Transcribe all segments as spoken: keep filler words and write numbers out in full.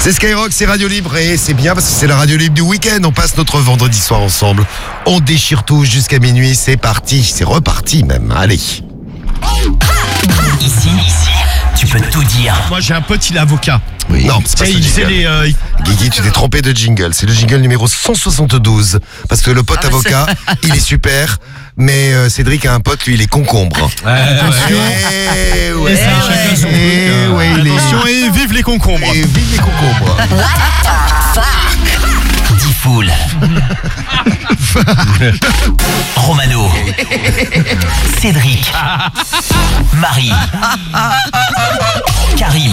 C'est Skyrock, c'est Radio Libre et c'est bien parce que c'est la Radio Libre du week-end. On passe notre vendredi soir ensemble. On déchire tout jusqu'à minuit. C'est parti, c'est reparti même. Allez. Ici, ici, tu peux tout dire. Moi j'ai un pote, il est avocat. Oui. Non, c'est pas Et ce il faisait jingle. les. Euh, Guigui, tu t'es trompé de jingle. C'est le jingle numéro cent soixante-douze. Parce que le pote Ah, avocat, il est super. Mais euh, Cédric a un pote, lui, il est concombre. ouais, attention. Eh ouais, Et ça, chacun son truc, eh euh, ouais, il est- Attention et vive les concombres. Et vive les concombres. Diffoul. Romano. Cédric. Marie. Karim.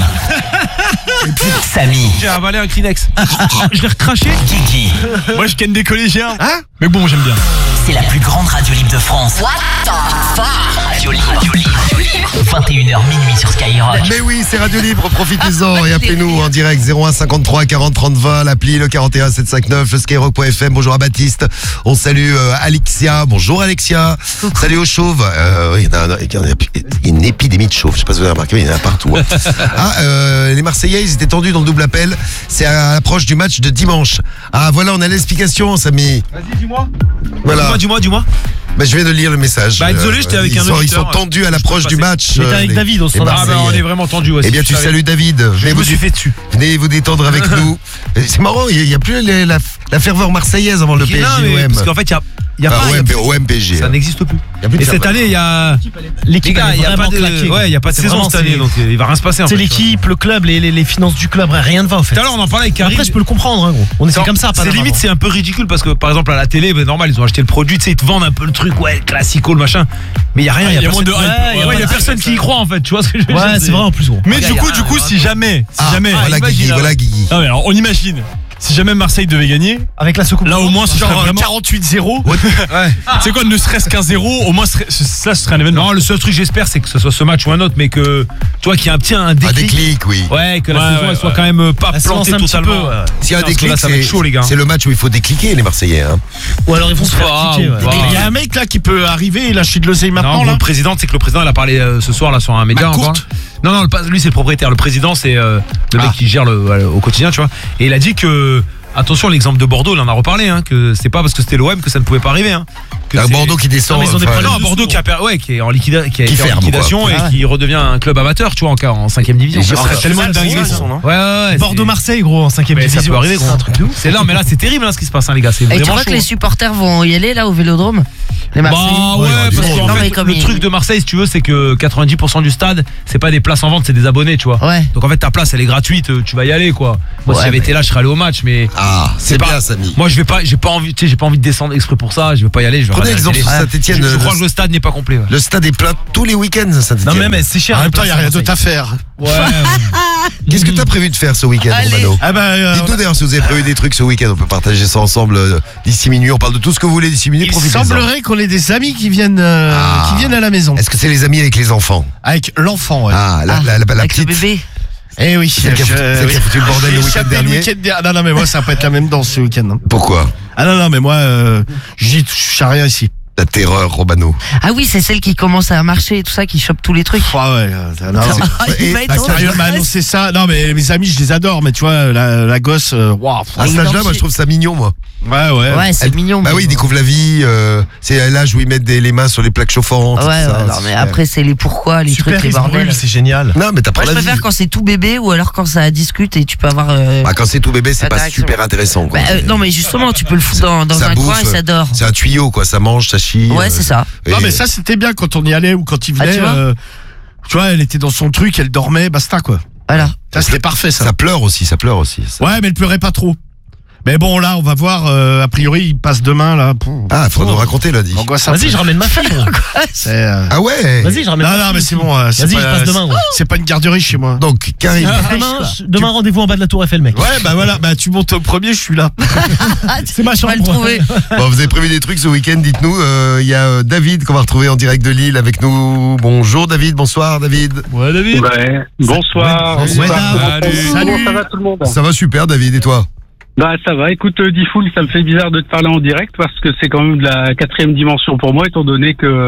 Samy. J'ai avalé un Kleenex. Je l'ai recraché. Kiki. Moi je ken des collégiens. Hein? Mais bon, j'aime bien. C'est la plus grande radio libre de France. What the fuck? Radio Libre. Radio Libre. vingt et une heures minuit sur Skyrock. Mais oui, c'est Radio Libre, profitez-en et appelez-nous en direct zéro un cinquante-trois quarante trente vingt, l'appli le quarante et un sept cent cinquante-neuf, le skyrock point f m. Bonjour à Baptiste, on salue euh, Alexia, bonjour Alexia. Salut aux chauves, euh, il y en a, il y en a- il y a une épidémie de chauves, je sais pas si vous avez remarqué, mais il y en a partout. Hein. Ah, euh, les Marseillais, ils étaient tendus dans le double appel, c'est à l'approche du match de dimanche. Ah voilà, on a l'explication, Samy. Vas-y, dis-moi. Voilà. Dis-moi, dis-moi, dis-moi. Bah, je viens de lire le message. Bah, désolé, j'étais avec ils un sont, Ils sont auditeur. tendus à l'approche du match. Il était euh, avec les- David au les standard. Ah bah on Marseillais. est vraiment tendu aussi. Eh bien, tu salues David. Je Venez me vous, suis fait dessus. venez vous détendre avec nous. Et c'est marrant, il n'y a, a plus les- la, la ferveur marseillaise avant le P S G Non, mais O M. parce qu'en fait, il y a, il y a Ah, pas. il y a O M, plus- O M P G. Ça hein. n'existe plus. Il y a plus de Et cette ferveur. année, il y a. Les L'équipe gars, elle est il y a pas vraiment de. claquée. Ouais, il y a pas de C'est saison vraiment, cette année, c'est- donc euh, il va rien se passer. en C'est fait, l'équipe, le club, les, les, les finances du club, rien ne va au fait. Tout à l'heure, on en parlait avec Karim. Après, je peux le comprendre, hein, gros. On était comme ça, pas C'est d'avant. limite, c'est un peu ridicule parce que par exemple à la télé, ben, normal, ils ont acheté le produit, tu sais, ils te vendent un peu le truc, ouais, le classico, le machin. Mais il y a rien, il y a, moins personne, de hype. ouais, Ouais, il y a, ouais, y a personne qui y croit en fait, tu vois ce que je veux dire. Ouais, c'est vrai en plus, gros. Mais Regarde, du coup, y a du rien, coup, y a si jamais, si Ah, jamais, voilà imagine, Guigui, hein. voilà Guigui. non mais alors, on imagine, si jamais Marseille devait gagner, Avec la secoupe. là au moins ce serait Genre vraiment, quarante-huit zéro. tu sais quoi, ne serait-ce qu'un zéro, au moins ce serait- ce- ça ce serait un événement. Non, le seul truc j'espère c'est que ce soit ce match ou un autre, mais que tu vois qu'il y a un petit un Un déclic. déclic, oui. Ouais, que la Ouais, saison ouais, elle soit ouais. quand même euh, pas Elle se plantée lance un petit totalement. peu, ouais. S'il y a un Parce que là, déclic, ça va être c'est chaud, les gars. c'est le match où il faut décliquer les Marseillais. Hein. Ou alors ils vont se faire Pas, kicker. ou ouais. pas. Et il y a un mec là qui peut arriver et lâcher de l'oseille maintenant Non, là. le président, c'est que le président, il a parlé euh, ce soir là sur un média. McCourt. encore. Non, non, le pas- lui c'est le propriétaire. Le président, c'est euh, le mec Ah. qui gère le, euh, au quotidien, tu vois. Et il a dit que, attention, l'exemple de Bordeaux, il en a reparlé, hein, que c'est pas parce que c'était l'O M que ça ne pouvait pas arriver. Hein, que Un c'est- Bordeaux qui descend. Non, mais ils ont des enfin, problèmes Non, Bordeaux qui, a, per- ouais, qui est en, liquida- qui a Qui été en ferme, liquidation quoi. et Ah ouais. qui redevient un club amateur, tu vois, encore en cinquième division. Et Ça c'est serait ça, tellement c'est une ça, dinguerie, c'est ça. ça, non Ouais, ouais, ouais. Bordeaux-Marseille, gros, en cinquième Mais ça division. peut arriver, gros. C'est un truc de ouf. C'est là, mais là, c'est terrible hein, ce qui se passe, hein, les gars. C'est Et tu vraiment vois que chaud, les hein. supporters vont y aller là au Vélodrome, les Marseillais. Bah Ouais, ouais, il y parce aura du qu'en monde. Non, fait, mais comme le il- truc de Marseille, si tu veux, c'est que quatre-vingt-dix pour cent du stade, c'est pas des places en vente, c'est des abonnés, tu vois. Ouais. Donc en fait, ta place, elle est gratuite, euh, tu vas y aller, quoi. Moi, si Ouais, j'avais mais- été là, je serais allé au match, mais Ah, c'est pas- bien, Samy. moi, je vais pas, j'ai pas envie, tu sais, j'ai pas envie de descendre exprès pour ça. Je vais pas y aller. Je vais Prenez regarder l'exemple la sur télé. Saint-Etienne. Je, je crois que le stade n'est pas complet. Ouais. Le stade est plein tous les week-ends, Saint-Etienne. Non, mais, mais c'est cher. En même les temps, il n'y a places rien à d'autre à faire. Ouais. Qu'est-ce que tu as prévu de faire ce week-end, Allez. Romano? Ah bah, euh, Dites-nous d'ailleurs si vous avez prévu des trucs ce week-end. On peut partager ça ensemble euh, d'ici minuit. On parle de tout ce que vous voulez d'ici minuit. il Profitez-en. semblerait qu'on ait des amis qui viennent, euh, Ah. qui viennent à la maison Est-ce que c'est les amis avec les enfants? avec l'enfant. Ouais. Ah, la, Ah, la, la, la avec le petite. bébé. Eh oui. Celle qui a foutu- je- celle qui a oui. foutu le bordel J'ai le week-end échappé dernier. week-end der- Non, non, mais moi, ça va pas être la même danse ce week-end. hein. Pourquoi? Ah non, non, mais moi, euh, j'y touche à rien ici. La terreur, Romano. Ah oui, c'est celle qui commence à marcher et tout ça, qui chope tous les trucs. Ah ouais, euh, non, non. Ah, il Et- va être Bah, trop sérieux, m'a stress. annoncé ça. Non, mais mes amis, je les adore, mais tu vois, la, la gosse, euh, waouh. À cet âge-là, moi, je trouve ça mignon, moi. Ouais, ouais. Ouais, c'est Elle- mignon. Bah mais oui, ils bon. découvrent la vie. euh, c'est l'âge où ils mettent des- les mains sur les plaques chauffantes. Ouais, tout ouais, ça, non, c'est mais super. après, c'est les pourquoi, les Super, trucs, les ils bordels. brûlent, c'est génial. Non, mais t'apprends Moi, je la vie. préfère quand c'est tout bébé ou alors quand ça discute et tu peux avoir. euh, Bah, quand c'est tout bébé, c'est pas Interaction. super intéressant. Quoi. bah, euh, non, mais justement, tu peux le foutre dans, dans Ça un bouffe, coin et ça dort. C'est un tuyau, quoi. Ça mange, ça chie. Ouais, euh, c'est ça. et- Non, mais ça, c'était bien quand on y allait ou quand il Ah, venait. tu vois euh, tu vois, elle était dans son truc, elle dormait, basta, quoi. Voilà. Ça, c'était parfait, ça. Ça pleure aussi, ça pleure aussi. ça. Ouais, mais elle pleurait pas trop. Mais bon, là, on va voir. euh, a priori, il passe demain, là. Pouh. Ah, faut nous raconter, là, dit. Angoisse un Vas-y, peu. je ramène ma fille, gros. C'est, euh, Ah ouais. Vas-y, je ramène Non, ma non, fille. mais c'est bon. euh, c'est Vas-y, pas- je passe demain, gros. C'est pas une garderie chez moi. Donc, Karim. Demain, je- demain, rendez-vous en bas de la Tour Eiffel, mec. Ouais, bah voilà, bah tu montes au premier, je suis là. C'est ma Tu vas chambre. le trouver. Bon, vous avez prévu des trucs ce week-end, dites-nous. Euh, Il y a euh, David qu'on va retrouver en direct de Lille avec nous. Bonjour David, bonsoir David. Ouais, David. Ouais. Bonsoir. Ouais, Bonsoir. David. Comment- Salut. Comment ça va tout le monde? Ça va super David, et toi? Bah ça va. Écoute, euh, Diffoul, ça me fait bizarre de te parler en direct parce que c'est quand même de la quatrième dimension pour moi, étant donné que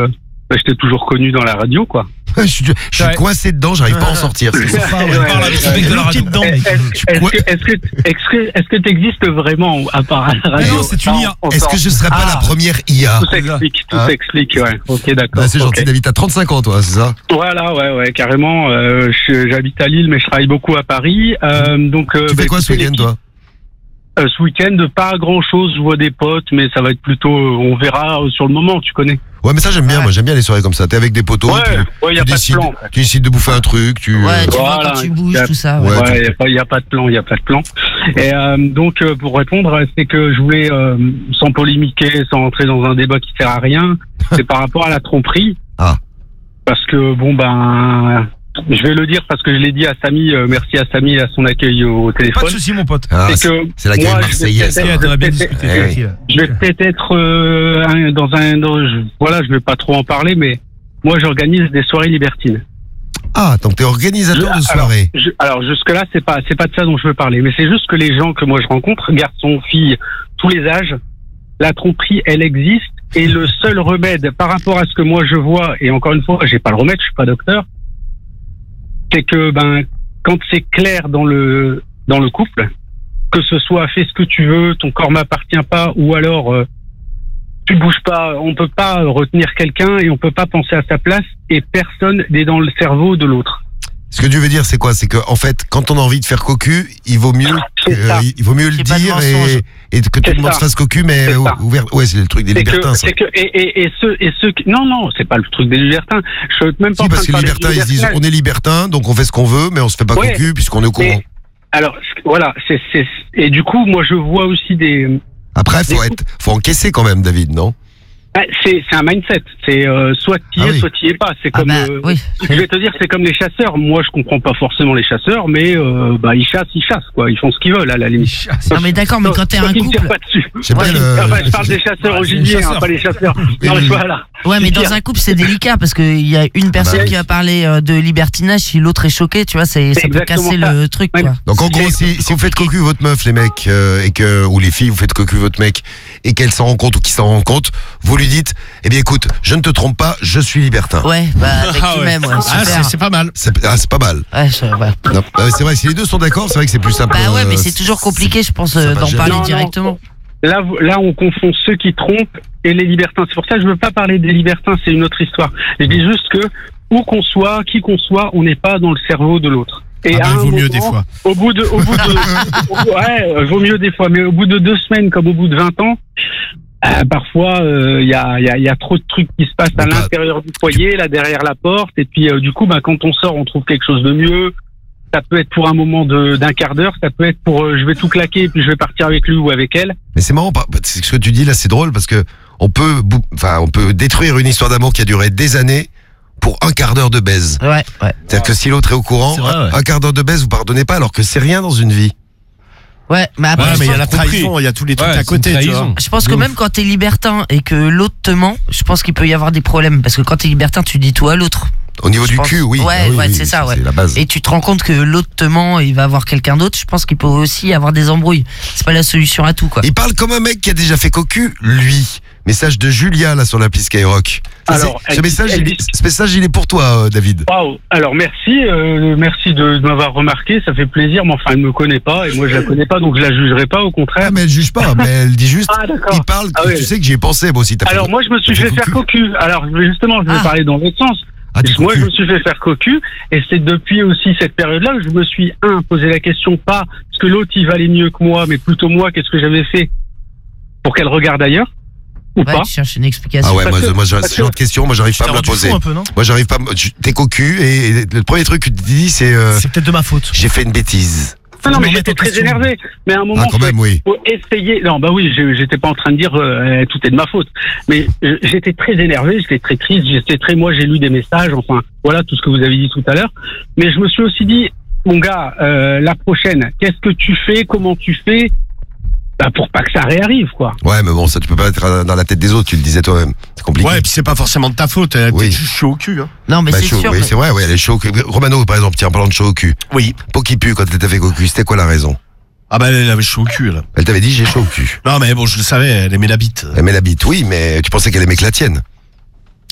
bah, je t'ai toujours connu dans la radio, quoi. Je suis, je suis Ouais. coincé dedans, j'arrive pas à en sortir. c'est ça. Sympa, ouais. Ouais, Parle avec ce mec de la radio. dedans, Est-ce mec. est-ce que est-ce que est-ce que est-ce que t'existes vraiment à part à la Mais radio? non, c'est une I A. on Est-ce s'en- que je serais pas Ah. la première I A? Tout s'explique, tout Hein s'explique, ouais. Ok, d'accord. Bah, c'est gentil, ok. David, t'as trente-cinq ans, toi, c'est ça? Voilà, ouais, ouais, carrément. Euh, je- j'habite à Lille, mais je travaille beaucoup à Paris. Euh, donc, euh, Tu bah, fais quoi ce écoutez, week-end, l'équipe- toi? euh, Ce week-end, pas grand-chose. Je vois des potes, mais ça va être plutôt, euh, on verra euh, sur le moment. Tu connais? Ouais, mais ça, j'aime bien, Ouais. moi, j'aime bien les soirées comme ça. T'es avec des potos, Ouais, tu, ouais, y a tu pas décides, de plan. en fait. tu décides de bouffer un truc, tu. Ouais, euh, tu vois Voilà, quand tu y bouges, a- tout ça. Ouais. Ouais. Ouais, il y a pas, y a pas de plan, il y a pas de plan. Et euh, donc, euh, pour répondre, c'est que je voulais, euh, sans polémiquer, sans entrer dans un débat qui sert à rien, c'est par rapport à la tromperie. Ah. Parce que bon ben, je vais le dire parce que je l'ai dit à Samy. Euh, merci à Samy et à son accueil au Pas de téléphone. soucis, mon pote. ah, C'est c'est que c'est l'accueil moi, je vais marseillaise. peut-être- Ouais, t'en as bien je vais discuté. Eh oui. Je vais peut-être être euh, un- dans un, dans- je- voilà, je vais pas trop en parler, mais moi j'organise des soirées libertines. Ah, donc t'es organisateur Je- de soirée. Je- alors jusque là, c'est pas, c'est pas de ça dont je veux parler, mais c'est juste que les gens que moi je rencontre, garçons, filles, tous les âges, la tromperie, elle existe, et le seul remède par rapport à ce que moi je vois, et encore une fois, j'ai pas le remède, je suis pas docteur, c'est que ben quand c'est clair dans le dans le couple, que ce soit fais ce que tu veux, ton corps m'appartient pas, ou alors euh, tu bouges pas, on peut pas retenir quelqu'un et on peut pas penser à sa place, et personne n'est dans le cerveau de l'autre. Ce que tu veux dire, c'est quoi? C'est que, en fait, quand on a envie de faire cocu, il vaut mieux, C'est euh, ça. il vaut mieux le C'est pas de dire mensonge. et, et que tout C'est le monde ça. se fasse cocu, mais C'est ou- ça. ouvert. Ouais, c'est le truc des C'est libertins, que, ça. c'est que, et, et, et ceux, et ceux qui, non, non, c'est pas le truc des libertins. Je suis même pas Si, en train parce de que les parler libertins, des ils se disent, libertins. on est libertin, donc on fait ce qu'on veut, mais on se fait pas Ouais. cocu puisqu'on est au courant. Mais- Alors, ce- voilà, c'est, c'est, et du coup, moi, je vois aussi des, Après, faut des- être, faut encaisser quand même, David, non? ah, c'est, c'est un mindset. C'est, euh, soit t'y Ah es, oui. soit t'y es pas. C'est Ah comme, bah, euh, oui. je vais te dire, c'est comme les chasseurs. Moi, je comprends pas forcément les chasseurs, mais, euh, bah, ils chassent, ils chassent, quoi. Ils font ce qu'ils veulent, à la limite. Non, mais d'accord, mais quand t'es Toi un qui me tires couple. pas dessus. J'aime Ouais, bien le- Enfin, je parle des chasseurs Ouais, au c'est les gibier, hein, chasseurs. pas les chasseurs. Oui, Non, oui. voilà. Ouais, mais Je veux dans dire, un couple, c'est délicat parce qu'il y a une personne bah, qui va parler euh, de libertinage, si l'autre est choqué, tu vois, c'est, ça peut exactement casser ça. le truc, Ouais. quoi. Donc en gros, C'est si, si vous faites cocu votre meuf, les mecs, euh, et que ou les filles, vous faites cocu votre mec, et qu'elle s'en rend compte ou qu'il s'en rend compte, vous lui dites, eh bien écoute, je ne te trompe pas, je suis libertin. Ouais, bah, avec Ah ouais. lui-même, ouais, Ah, super. c'est c'est pas mal. C'est ah, c'est pas mal. Ouais, je- ouais. Non, euh, c'est vrai, si les deux sont d'accord, c'est vrai que c'est plus simple. Bah ouais, mais euh, c'est toujours compliqué, je pense, ça euh, va d'en jamais. parler Non, non. directement. Là, vous- là, on confond ceux qui trompent et les libertins. C'est pour ça que je veux pas parler des libertins, c'est une autre histoire. Je dis juste que, où qu'on soit, qui qu'on soit, on n'est pas dans le cerveau de l'autre. Et Ah bah, à il un vaut mieux moment, des fois. Au bout de, au bout de, au- ouais, euh, vaut mieux des fois, mais au bout de deux semaines comme au bout de vingt ans, euh, parfois, il y, a, y, a, y a trop de trucs qui se passent à Mais pas- l'intérieur du foyer, là derrière la porte, et puis euh, du coup, bah, quand on sort, on trouve quelque chose de mieux. Ça peut être pour un moment de- d'un quart d'heure, ça peut être pour euh, je vais tout claquer et puis je vais partir avec lui ou avec elle. Mais c'est marrant, pas- c'est ce que tu dis là, c'est drôle parce que on peut, bou- enfin, on peut détruire une histoire d'amour qui a duré des années pour un quart d'heure de baise. Ouais, ouais. C'est-à-dire que si l'autre est au courant, C'est vrai, ouais. un, un quart d'heure de baise, vous pardonnez pas alors que c'est rien dans une vie. Ouais, mais après, Ouais, je mais il y a pense- la trahison, il y a tous les trucs Ouais, à c'est côté, une tu vois. trahison. Je pense que même quand t'es libertin et que l'autre te ment, je pense qu'il peut y avoir des problèmes. Parce que quand t'es libertin, tu dis tout à l'autre. Au niveau Je du pense- cul, oui. Ouais, Ah oui, ouais, oui, c'est ça, ouais. C'est la base. Et tu te rends compte que l'autre te ment et il va avoir quelqu'un d'autre, je pense qu'il peut aussi avoir des embrouilles. C'est pas la solution à tout, quoi. Il parle comme un mec qui a déjà fait cocu, lui. Message de Julia là sur l'appli Skyrock. Ça, Alors, c'est- ce, elle- message, elle il, dit- ce message, il est pour toi, euh, David. Waouh. Alors merci, euh, merci de, de m'avoir remarqué, ça fait plaisir. Mais enfin, elle me connaît pas et moi je la connais pas, donc je la jugerai pas, au contraire. Ah, mais elle juge pas, mais elle dit juste. Ah d'accord. Il parle, Ah que ouais. tu sais que j'y ai pensé, moi aussi. t'as fait- Alors moi je me suis t'as fait fait faire cocu. cocu. Alors justement, je vais Ah. parler dans l'autre sens. Ah, t'es Moi cocu. je me suis fait faire cocu et c'est depuis aussi cette période-là que je me suis un posé la question, pas parce que l'autre il valait mieux que moi, mais plutôt moi, qu'est-ce que j'avais fait pour qu'elle regarde ailleurs ou Ouais, pas. tu cherches une explication. Ah ouais, Parce moi, que- moi, j'ai- parce ce genre de question, moi, j'arrive pas à me la rendu poser. fou un peu, non Moi, j'arrive pas. à me- tu- T'es cocu et, et le premier truc que tu dis, c'est euh, C'est peut-être de ma faute. j'ai fait une bêtise. Non, non, Je mais m'en j'étais mets en très question. énervé. Mais à un moment, Ah, quand faut- même, oui. faut essayer. Non, bah oui, je- j'étais pas en train de dire euh, tout est de ma faute. Mais euh, j'étais très énervé, j'étais très triste, j'étais très. Moi, j'ai lu des messages. Enfin, voilà tout ce que vous avez dit tout à l'heure. Mais je me suis aussi dit, mon gars, euh, la prochaine, qu'est-ce que tu fais, comment tu fais, bah, pour pas que ça réarrive, quoi. Ouais, mais bon, ça, tu peux pas être dans la tête des autres, tu le disais toi-même. C'est compliqué. Ouais, et puis c'est pas forcément de ta faute, elle Oui. est juste chaud au cul. Hein. Non, mais Bah, c'est chaud, sûr. oui, que- c'est vrai, oui, elle est chaud. au cul. Romano, par exemple, tiens, en parlant de chaud au cul. Oui. Peau qui pue quand elle t'a fait cocu, c'était quoi la raison? Ah bah elle avait chaud au cul, là. Elle t'avait dit j'ai chaud au cul. Non mais bon, je le savais, elle aimait la bite. Elle aimait la bite, oui, mais tu pensais qu'elle aimait que la tienne.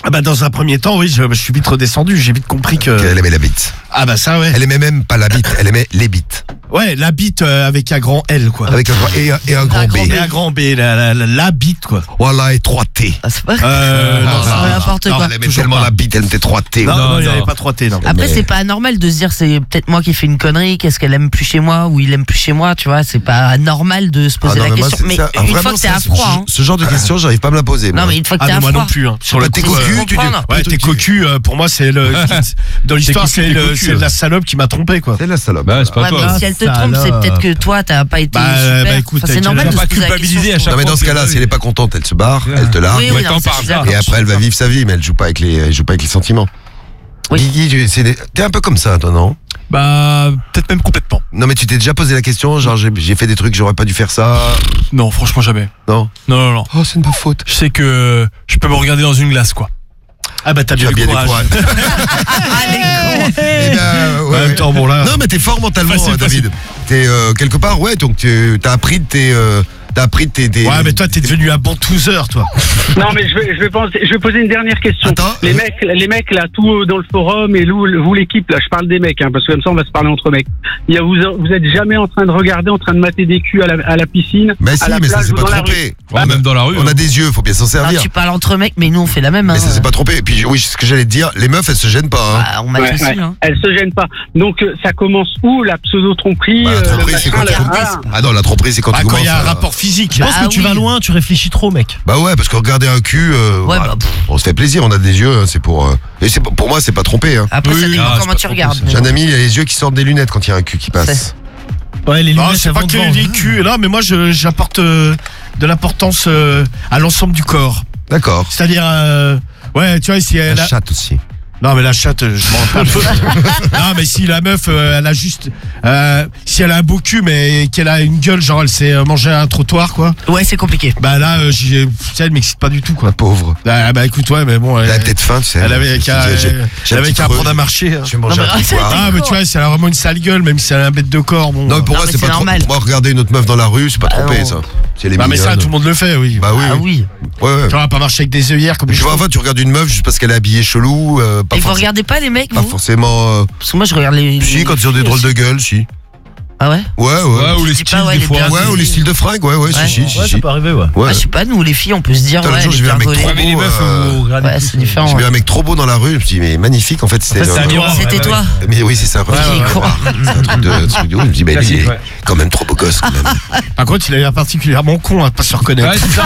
Ah bah dans un premier temps, oui, je, je suis vite redescendu, j'ai vite compris que... Qu'elle aimait la bite. Ah bah ça, ouais. Elle aimait même pas la bite, elle aimait les bites. Ouais, la bite euh, avec un grand L, quoi. Avec un grand, et, un- et un grand B. Et un grand B, la, la, la, la bite, quoi. Voilà, et trois T. Ah, c'est pas... Euh, non, c'est ça, n'importe non, quoi. Elle aimait toujours tellement pas. la bite, elle mettait trois T. Non, non, Non, il n'y non. avait pas trois T, non. Après, Mais- c'est pas anormal de se dire c'est peut-être moi qui ai fait une connerie, qu'est-ce qu'elle aime plus chez moi ou il aime plus chez moi, tu vois, c'est pas normal de se poser Ah non, la mais moi, question. c'est- Mais ça- ah, une vraiment, fois que t'es ça, à ce- froid, hein. Ce genre de questions, j'arrive pas à me la poser. Non, moi. mais une fois que Ah, t'es mais à moi froid. non plus, hein. Sur Bah, le t'es coup, cocu, euh, tu dis. comprendre. Ouais, t'es cocu, euh, pour moi, c'est le. Dans l'histoire, cocu, c'est t'es le- cocu, c'est ouais. la salope qui m'a trompé, quoi. C'est la salope. Bah, c'est pas Ouais, toi. mais si elle te trompe, c'est Salope. peut-être que toi, t'as pas été Bah, super. bah, écoute, Enfin, c'est t'as normal de pas se poser la culpabiliser question, à je chaque Non, mais dans ce cas-là, si elle est pas contente, elle se barre, elle te largue. Oui, oui, Ouais, non, t'en ça, parles, je suis ça. d'accord. Et après, elle va vivre sa vie, mais elle joue pas avec les, elle joue pas avec les sentiments. Oui. Guigui, tu- c'est des- t'es un peu comme ça, toi, non? Bah, peut-être même complètement. Non, mais tu t'es déjà posé la question, genre, j'ai j'ai fait des trucs, j'aurais pas dû faire ça. Non, franchement, jamais. Non? Non, non, non. Oh, c'est de ma faute. Je sais que je peux me regarder dans une glace, quoi. Ah bah t'as Tu bien as du bien du courage. courage. Ah, les cons. Eh ben, ouais, En même ouais. temps, bon là. Non, mais t'es fort mentalement, Facile, euh, David. T'es euh, quelque part, ouais, donc tu t'as appris de tes. euh, T'as appris de tes. tes- Ouais, mais toi, t'es devenu un bon touseur, toi. Non, mais je vais, je vais penser, je vais poser une dernière question. Attends. Les mecs, les mecs là, tout euh, dans le forum et vous, vous l'équipe là, je parle des mecs, hein, parce que comme ça on va se parler entre mecs. Il y a, vous, vous êtes jamais en train de regarder, en train de mater des culs à la, à la piscine, Mais si, à la mais ça plage c'est ou pas dans la rue. trompé. Ouais, même dans la rue. On hein. a des yeux, faut bien s'en Ah, servir. tu parles entre mecs, mais nous on fait la même. Mais hein. ça c'est pas trompé. Et puis oui, c'est ce que j'allais te dire, les meufs elles se gênent pas. Hein. Bah, on m'a Ouais, aussi, ouais. hein. Elle se gêne pas. Donc euh, ça commence où la pseudo tromperie Bah, la euh, tromperie, le c'est machin, quand tu là, commences. voilà. Ah non, la tromperie c'est quand Bah, tu quand commences. il y a un à- rapport physique. Je pense Ah que tu oui. vas loin, tu réfléchis trop, mec. Bah ouais, parce que regarder un cul, euh, Ouais, voilà, bah, pff. on se fait plaisir, on a des yeux, hein, c'est pour. euh, Et c'est pour moi c'est pas trompé. Hein. Après, ça Oui, dépend ah, c'est comment pas tu trop regardes. possible. J'ai un ami, il a les yeux qui sortent des lunettes quand il y a un cul qui passe. Ouais, les Non, lunettes, c'est elles pas vont que devant. les culs. Non, mais moi, je- j'apporte euh, de l'importance euh, à l'ensemble du corps. D'accord. C'est-à-dire, euh, ouais, tu vois, si elle La a... chatte aussi. Non, mais la chatte, euh, je m'en rends pas. Non, mais si la meuf, euh, elle a juste... euh, si elle a un beau cul, mais qu'elle a une gueule, genre elle s'est euh, mangé à un trottoir, quoi. Ouais, c'est compliqué. Bah là, euh, j'ai- tu sais, elle m'excite pas du tout, quoi. Pauvre. Ah, bah écoute, ouais, mais bon... Elle Elle, a peut-être faim, tu sais. elle avait qu'à J'ai- j'ai- elle j'ai un avait petit qu'à creux. apprendre à marcher. hein. Je vais manger Non, un mais- trottoir. Ah, mais tu vois, si elle a vraiment une sale gueule, même si elle a un bête de corps, bon... Non, mais pour Non, moi mais c'est c'est pas trop. normal. Moi regarder une autre meuf dans la rue, c'est pas Bah trompé non. ça. Si elle est Bah, mais ça, mignonne. tout le monde le fait, oui. Bah oui. Ah oui. oui. Ouais, ouais. Tu vas pas marcher avec des œillères comme Je des vois, chevaux. enfin, tu regardes une meuf juste parce qu'elle est habillée chelou, euh, pas, Et vous forc- regardez pas les mecs, pas vous forcément. euh, Parce que moi, je regarde les. Si, les quand ils ont des filles drôles aussi. de gueule, si. Ah ouais Ouais, ouais. Ouais, ou les Je dis styles pas, ouais, des les fois. biens- Ouais, ou les styles de fringues, ouais, ouais, Ouais. si, si, si. Ouais, si. ça peut arriver, ouais. Ouais. Ah, je sais pas, nous, les filles, on peut se dire. Putain, le Ouais, jour, elle j'ai est vu un bien mec gaulée. trop Ouais, mais les beau, meufs, euh, vous regardez Ouais, plus, c'est euh, différent. J'ai vu ouais. un mec trop beau dans la rue, je me suis dit, mais magnifique, en fait, c'était. En fait, c'est un euh, miroir. C'était ouais, toi. ouais. Mais oui, c'est ça. Oui, c'est quoi. un truc de, un truc de ouf. Je me dis, mais lui, il Classique, est ouais. quand même trop beau gosse, quand même. Par contre, il a l'air particulièrement con à pas se reconnaître. Ouais, c'est ça.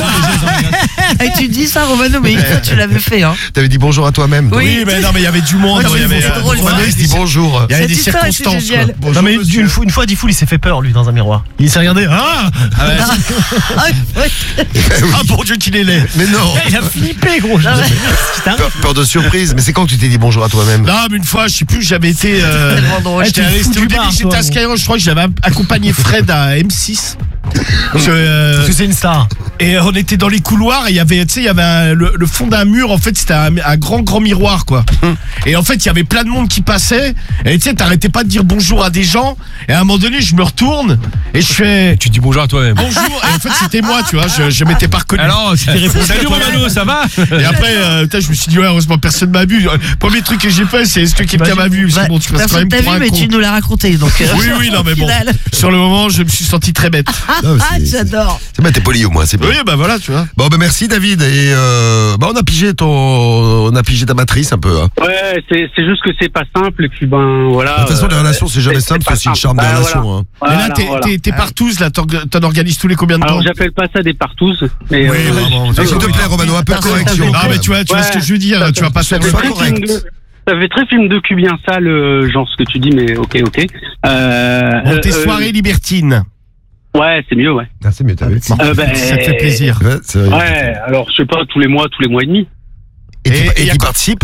Et tu dis ça, Romano, mais une fois, tu l'avais fait, hein. T'avais dit bonjour à toi-même. toi. Oui. Oui, mais non, mais il y avait du monde. Ouais, il y avait, c'est euh, drôle, Ouais, ça. il se dit bonjour. il y avait des Cette histoire était circonstances. quoi. géniale. Bonjour, Non, mais monsieur. une fois, une fois, Diffoul, il s'est fait peur, lui, dans un miroir. Il s'est regardé. Ah Ah, ouais. Ah, bon Dieu, qu'il est laid. Mais non. Il a flippé, gros. Ah ouais. Qu'est-ce qui t'arrive Peur, peur de surprise. Mais c'est quand que tu t'es dit bonjour à toi-même? Non, mais une fois, je sais plus, j'avais été. euh, Tellement drôle. Eh, J'étais tu allé- fous c'était du au début bar, que j'étais toi, à Skyrock, je crois que j'avais accompagné Fred à M six. Parce que, euh, Parce que c'est une star. et on était dans les couloirs et il y avait, tu sais, il y avait un- le, le fond d'un mur, en fait, c'était un, un grand, grand miroir, quoi. Et en fait, il y avait plein de monde qui passait. Et tu sais, t'arrêtais pas de dire bonjour à des gens. Et à un moment donné, je me retourne et je fais Tu dis bonjour à toi-même. bonjour. Et en fait, c'était moi, tu vois, je, je m'étais pas reconnu. Alors, salut Romano, ça va? Et après, euh, putain, je me suis dit, ouais, heureusement, personne m'a vu. Le premier truc que j'ai fait, c'est est-ce que quelqu'un m'a vu? Parce Bah, que bon, tu passes quand personne même t'a pour vu, un mais con. tu nous l'as raconté, donc. euh, Oui, oui, non, mais au bon. final. Sur le moment, je me suis senti très bête. Non, mais Ah, c'est- c'est- j'adore. C'est bien, t'es poli au moins, c'est bien. Oui, bah voilà, tu vois. Bon, ben merci David. Et euh, bah, on a pigé ton, on a pigé ta matrice un peu. Hein. Ouais, c'est c'est juste que c'est pas simple et puis ben voilà. De toute façon, les euh, relations, c'est jamais simple, pas c'est aussi le simple. charme des Bah, relations. voilà. Hein. Voilà, Mais là, t'es voilà. t'es- t'es partouze, là, t'en t'en organises tous les combien de temps? Alors j'appelle pas ça des partouzes, mais Oui, euh, vraiment, S'il te plaît, Romano, un peu de Attends, correction. attends, Non, quand mais même. tu vois, tu vois Ouais. ce que je veux dire, Ça- tu vas pas ça faire fait sois très correct. film de- ça fait très film de cul bien sale, euh, genre ce que tu dis, mais ok, ok. Euh, Bon, tes euh, soirées libertines. Ouais, c'est mieux, ouais. Ah, c'est mieux, t'as vu. Euh, ben, Ça te fait plaisir. Ouais, c'est vrai. Ouais, alors je sais pas, tous les mois, tous les mois et demi. Et, Et- tu, et et y a tu quoi- participes?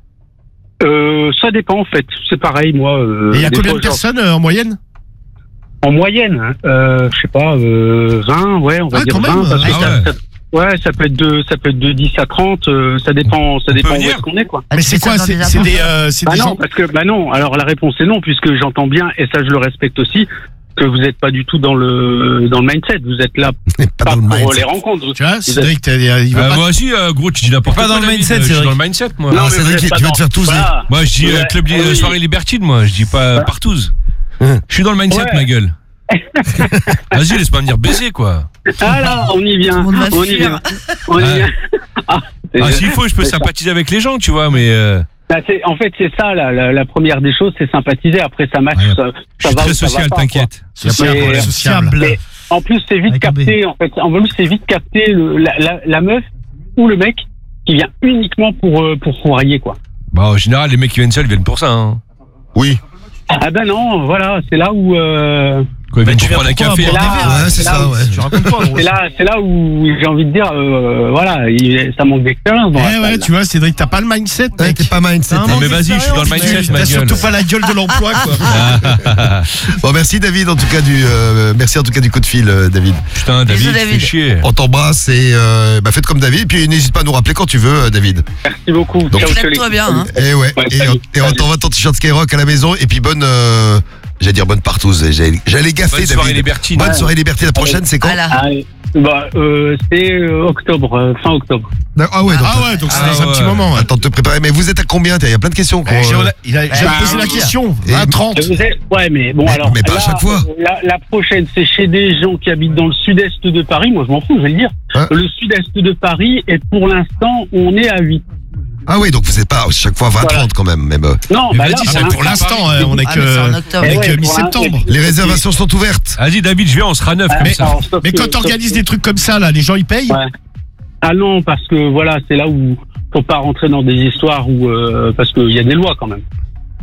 Euh, ça dépend en fait, c'est pareil, moi. Euh, Et il y a des combien fois, de genre, personnes euh, en moyenne? En moyenne, hein, euh, je sais pas, euh, vingt, ouais, on va Ah, dire quand vingt. même, Parce que ah ça, ouais. ça- ouais, ça peut être de, ça peut être de dix à trente, euh, ça dépend, ça dépend où venir est-ce qu'on est, quoi. Ah, Mais tu c'est fais ça quoi? dans C'est des c'est apparts des, euh, c'est Bah des non, gens. parce que bah non. Alors la réponse est non, puisque j'entends bien et ça je le respecte aussi. que vous n'êtes pas du tout dans le dans le mindset. Vous êtes là Pas pas dans le pour mindset. les rencontres. Tu vois, Vous Cédric, t'as- il va Euh, pas. moi aussi, euh, gros, tu dis n'importe Pas quoi. dans le David, mindset, euh, Je suis Cédric. dans le mindset, moi. Non, Ah, mais Cédric, vous êtes tu pas veux dans- te faire tous Voilà. Moi, je dis euh, Ouais, club li- oui. euh, soirée libertine, moi. Je dis pas Ouais. partouze. Je suis dans le mindset, Ouais. ma gueule. Vas-y, laisse-moi me dire baiser, quoi. Ah là, on y vient. On va On y fuir. vient. On y Ouais. vient. Ah, c'est- Ah, s'il faut, je peux c'est ça. sympathiser avec les gens, tu vois, mais euh, Bah, c'est- en fait, c'est ça, la, la, la première des choses, c'est sympathiser. Après, ça match, Ouais. ça, je ça suis va très ou ça va social, pas, t'inquiète. Sociable, Mais- sociable. Mais en plus, c'est vite Avec un B. capté, en fait. En plus, c'est vite capté le, la, la, la meuf ou le mec qui vient uniquement pour, euh, pour fourrailler, quoi. Bah, en général, les mecs qui viennent seuls, ils viennent pour ça, hein. Oui. Ah ben non, voilà, c'est là où... Euh, Quoi, ils viennent tu pour viens prendre un pourquoi, café. boire là, des verres Ouais, c'est c'est là ça, où- ouais. Tu racontes quoi, gros? c'est là, c'est là où j'ai envie de dire, euh, voilà, il- ça manque d'expérience. dans la Eh ouais, salle. tu vois, Cédric, t'as pas le mindset, Ouais, mec. t'es pas mindset. Non, Non, mais vas-y, je suis dans le mindset, Tu- ma T'as gueule. surtout pas la gueule de l'emploi, quoi. Bon, merci David, en tout cas du, euh, merci en tout cas du coup de fil, euh, David. Putain, Bisous, David, David. fais chier. On t'embrasse et euh, bah, faites comme David. Puis n'hésite pas à nous rappeler quand tu veux, euh, David. Merci beaucoup. Donc, Ciao, ciao, Lève-toi les- bien, hein. Et ouais. Ouais, et salut, et on salut. t'envoie ton t-shirt Skyrock à la maison. Et puis bonne, euh, j'allais dire bonne partouze. J'allais j'allais gaffer, Bonne David. soirée libertine. Bonne Ouais. soirée libertine. La prochaine, c'est quand Voilà. Ah, bah, euh, c'est euh, octobre, euh, fin octobre. Ah ouais, donc. Ah ouais, donc c'est Ah dans un ouais. petit moment. ouais. Attends de te préparer. Mais vous êtes à combien? Il y a plein de questions. qu'on, Eh, j'ai- euh, il a- J'ai Bah, posé la oui. question. Et- À trente. Vous êtes- Ouais, mais bon, Mais- alors. mais pas à là, chaque fois. euh, La, la prochaine, c'est chez des gens qui habitent dans le sud-est de Paris. Moi, je m'en fous, je vais le dire. Hein Le sud-est de Paris, et pour l'instant, on est à huit. Ah oui, donc vous n'êtes pas chaque fois vingt trente quand même. Même. euh, Non, Mais bah vas-y, là, ça, pour Pour l'instant, euh, on est Ah, mais c'est en que octobre. Eh avec ouais, euh, pour mi-septembre. l'instant, Les réservations sont ouvertes. Vas-y, David, je viens, on sera neuf Ah, comme ça. alors, sauf Mais que- quand sauf t'organises que- des trucs comme ça, là, les gens ils payent. Ouais. Ah non, parce que voilà, c'est là où faut pas rentrer dans des histoires où euh, parce qu'il y a des lois quand même.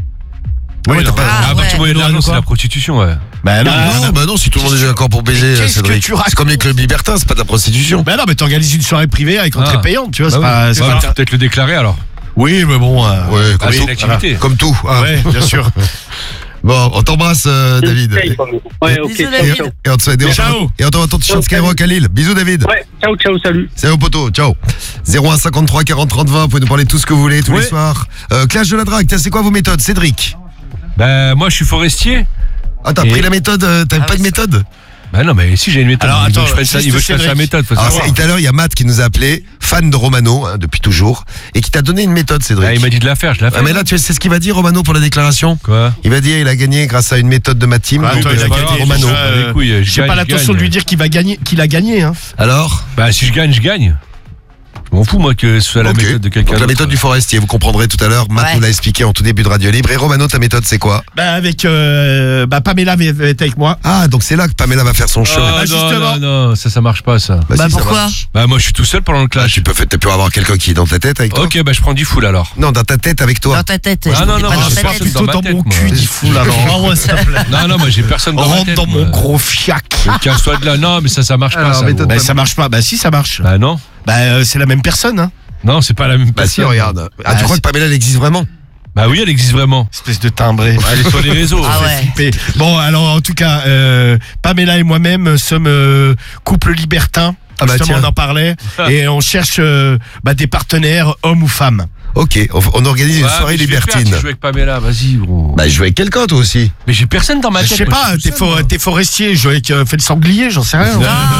Ouais, t'as Ah, pas. À partir du moment où il y a de ouais. l'argent, c'est la prostitution, ouais. Bah non, Ah, Non, bah non, si tout le monde est déjà d'accord pour baiser, Qu'est-ce que Cédric. tu racontes C'est comme les clubs libertins, c'est pas de la prostitution. Bah non, mais t'organises une soirée privée avec entrée Ah. payante, tu vois, Bah c'est oui. pas. c'est Ouais, pas- faut peut-être le déclarer alors. Oui, mais bon. euh, Ouais, comme Ah, c'est tout. une activité. Comme tout. hein. Ouais, bien sûr. Bon, on t'embrasse, euh, David. Essaye, quand même. Ouais, ok. Bisous, ciao, David. ciao. Et on te souhaite- et on Ciao. t'envoie- et on t'envoie ton t-shirt Ciao, Skyrock à Lille. Bisous, David. Ouais, ciao, ciao, salut. Salut au poteau, ciao. zéro un cinquante-trois quarante trente vingt, vous pouvez nous parler de tout ce que vous voulez tous les Ouais. soirs. Euh, clash de la drague, tiens, c'est quoi vos méthodes, Cédric? Bah, moi, je suis forestier. Ah, t'as Et- pris la méthode, euh, t'avais Ah pas ouais, de méthode? Bah non, mais si j'ai une méthode, Alors, il veut attends, que je fasse ça, il veut que je fasse sa Cédric. méthode. faut Alors, savoir. c'est- tout à l'heure, il y a Matt qui nous a appelé, fan de Romano, hein, depuis toujours, et qui t'a donné une méthode, Cédric. Ah, il m'a dit de la faire, je la fais. Ah, mais là, tu sais ce qu'il va dire, Romano, pour la déclaration? Quoi? Il va dire, il a gagné grâce à une méthode de ma team. Ah, donc, attends, il euh, a bah, gagné, alors, Romano. je- euh, les couilles, je J'ai gagne, pas je l'intention de gagne. lui dire qu'il va gagner, qu'il a gagné. Hein. Alors? Bah, si je gagne, je gagne. Je m'en fous, moi, que ce soit la Ok. méthode de quelqu'un Donc, la d'autre. méthode du forestier, vous comprendrez tout à l'heure. Matt Ouais. nous l'a expliqué en tout début de Radio Libre. Et Romano, ta méthode, c'est quoi? Bah avec euh, bah Pamela va va être avec moi. Ah, donc c'est là que Pamela va faire son show. Ah, Bah, non, justement. non, non, ça, ça marche pas, ça. Bah, Bah si, ça pourquoi marche. Bah, moi, je suis tout seul pendant le Ah, clash. tu peux, tu peux avoir quelqu'un qui est dans ta tête avec toi. Ok, bah, je prends du full alors. Non, dans ta tête avec toi. Dans ta tête. Ah je non, dis non, pas non, dans je ta pense tête. que Plutôt dans ma dans tête, mon moi. cul, dit fou là. Envoie, s'il te plaît. Non, non, moi, j'ai personne dans ma Rentre tête. dans moi. mon gros fiac. Casse-toi de là. Non, mais ça, ça marche pas, Alors, ça. méthode- gros. Bah ça marche pas. Bah si ça marche. Bah, non. Bah euh, c'est la même personne. Hein. Non, c'est pas la même Bah si, personne. regarde. Ah, tu Bah, crois c'est- que Pamela, elle existe vraiment? Bah oui, elle existe vraiment. Espèce de timbré. Elle est sur les réseaux. Ah ouais. Flipper. Bon alors en tout cas, euh, Pamela et moi-même sommes euh, couple libertin. Ah bah Justement, tiens. on en parlait et on cherche euh, bah, des partenaires hommes ou femmes. Ok, on, on organise une Ouais, soirée mais je vais faire, libertine. Tu joues avec Pamela, vas-y, gros. Bah, je joue avec quelqu'un, toi aussi. Mais j'ai personne dans ma Je tête. sais moi, pas, je suis t'es tout seul, for- moi. t'es forestier, je joue avec euh, fais le sanglier, j'en sais rien.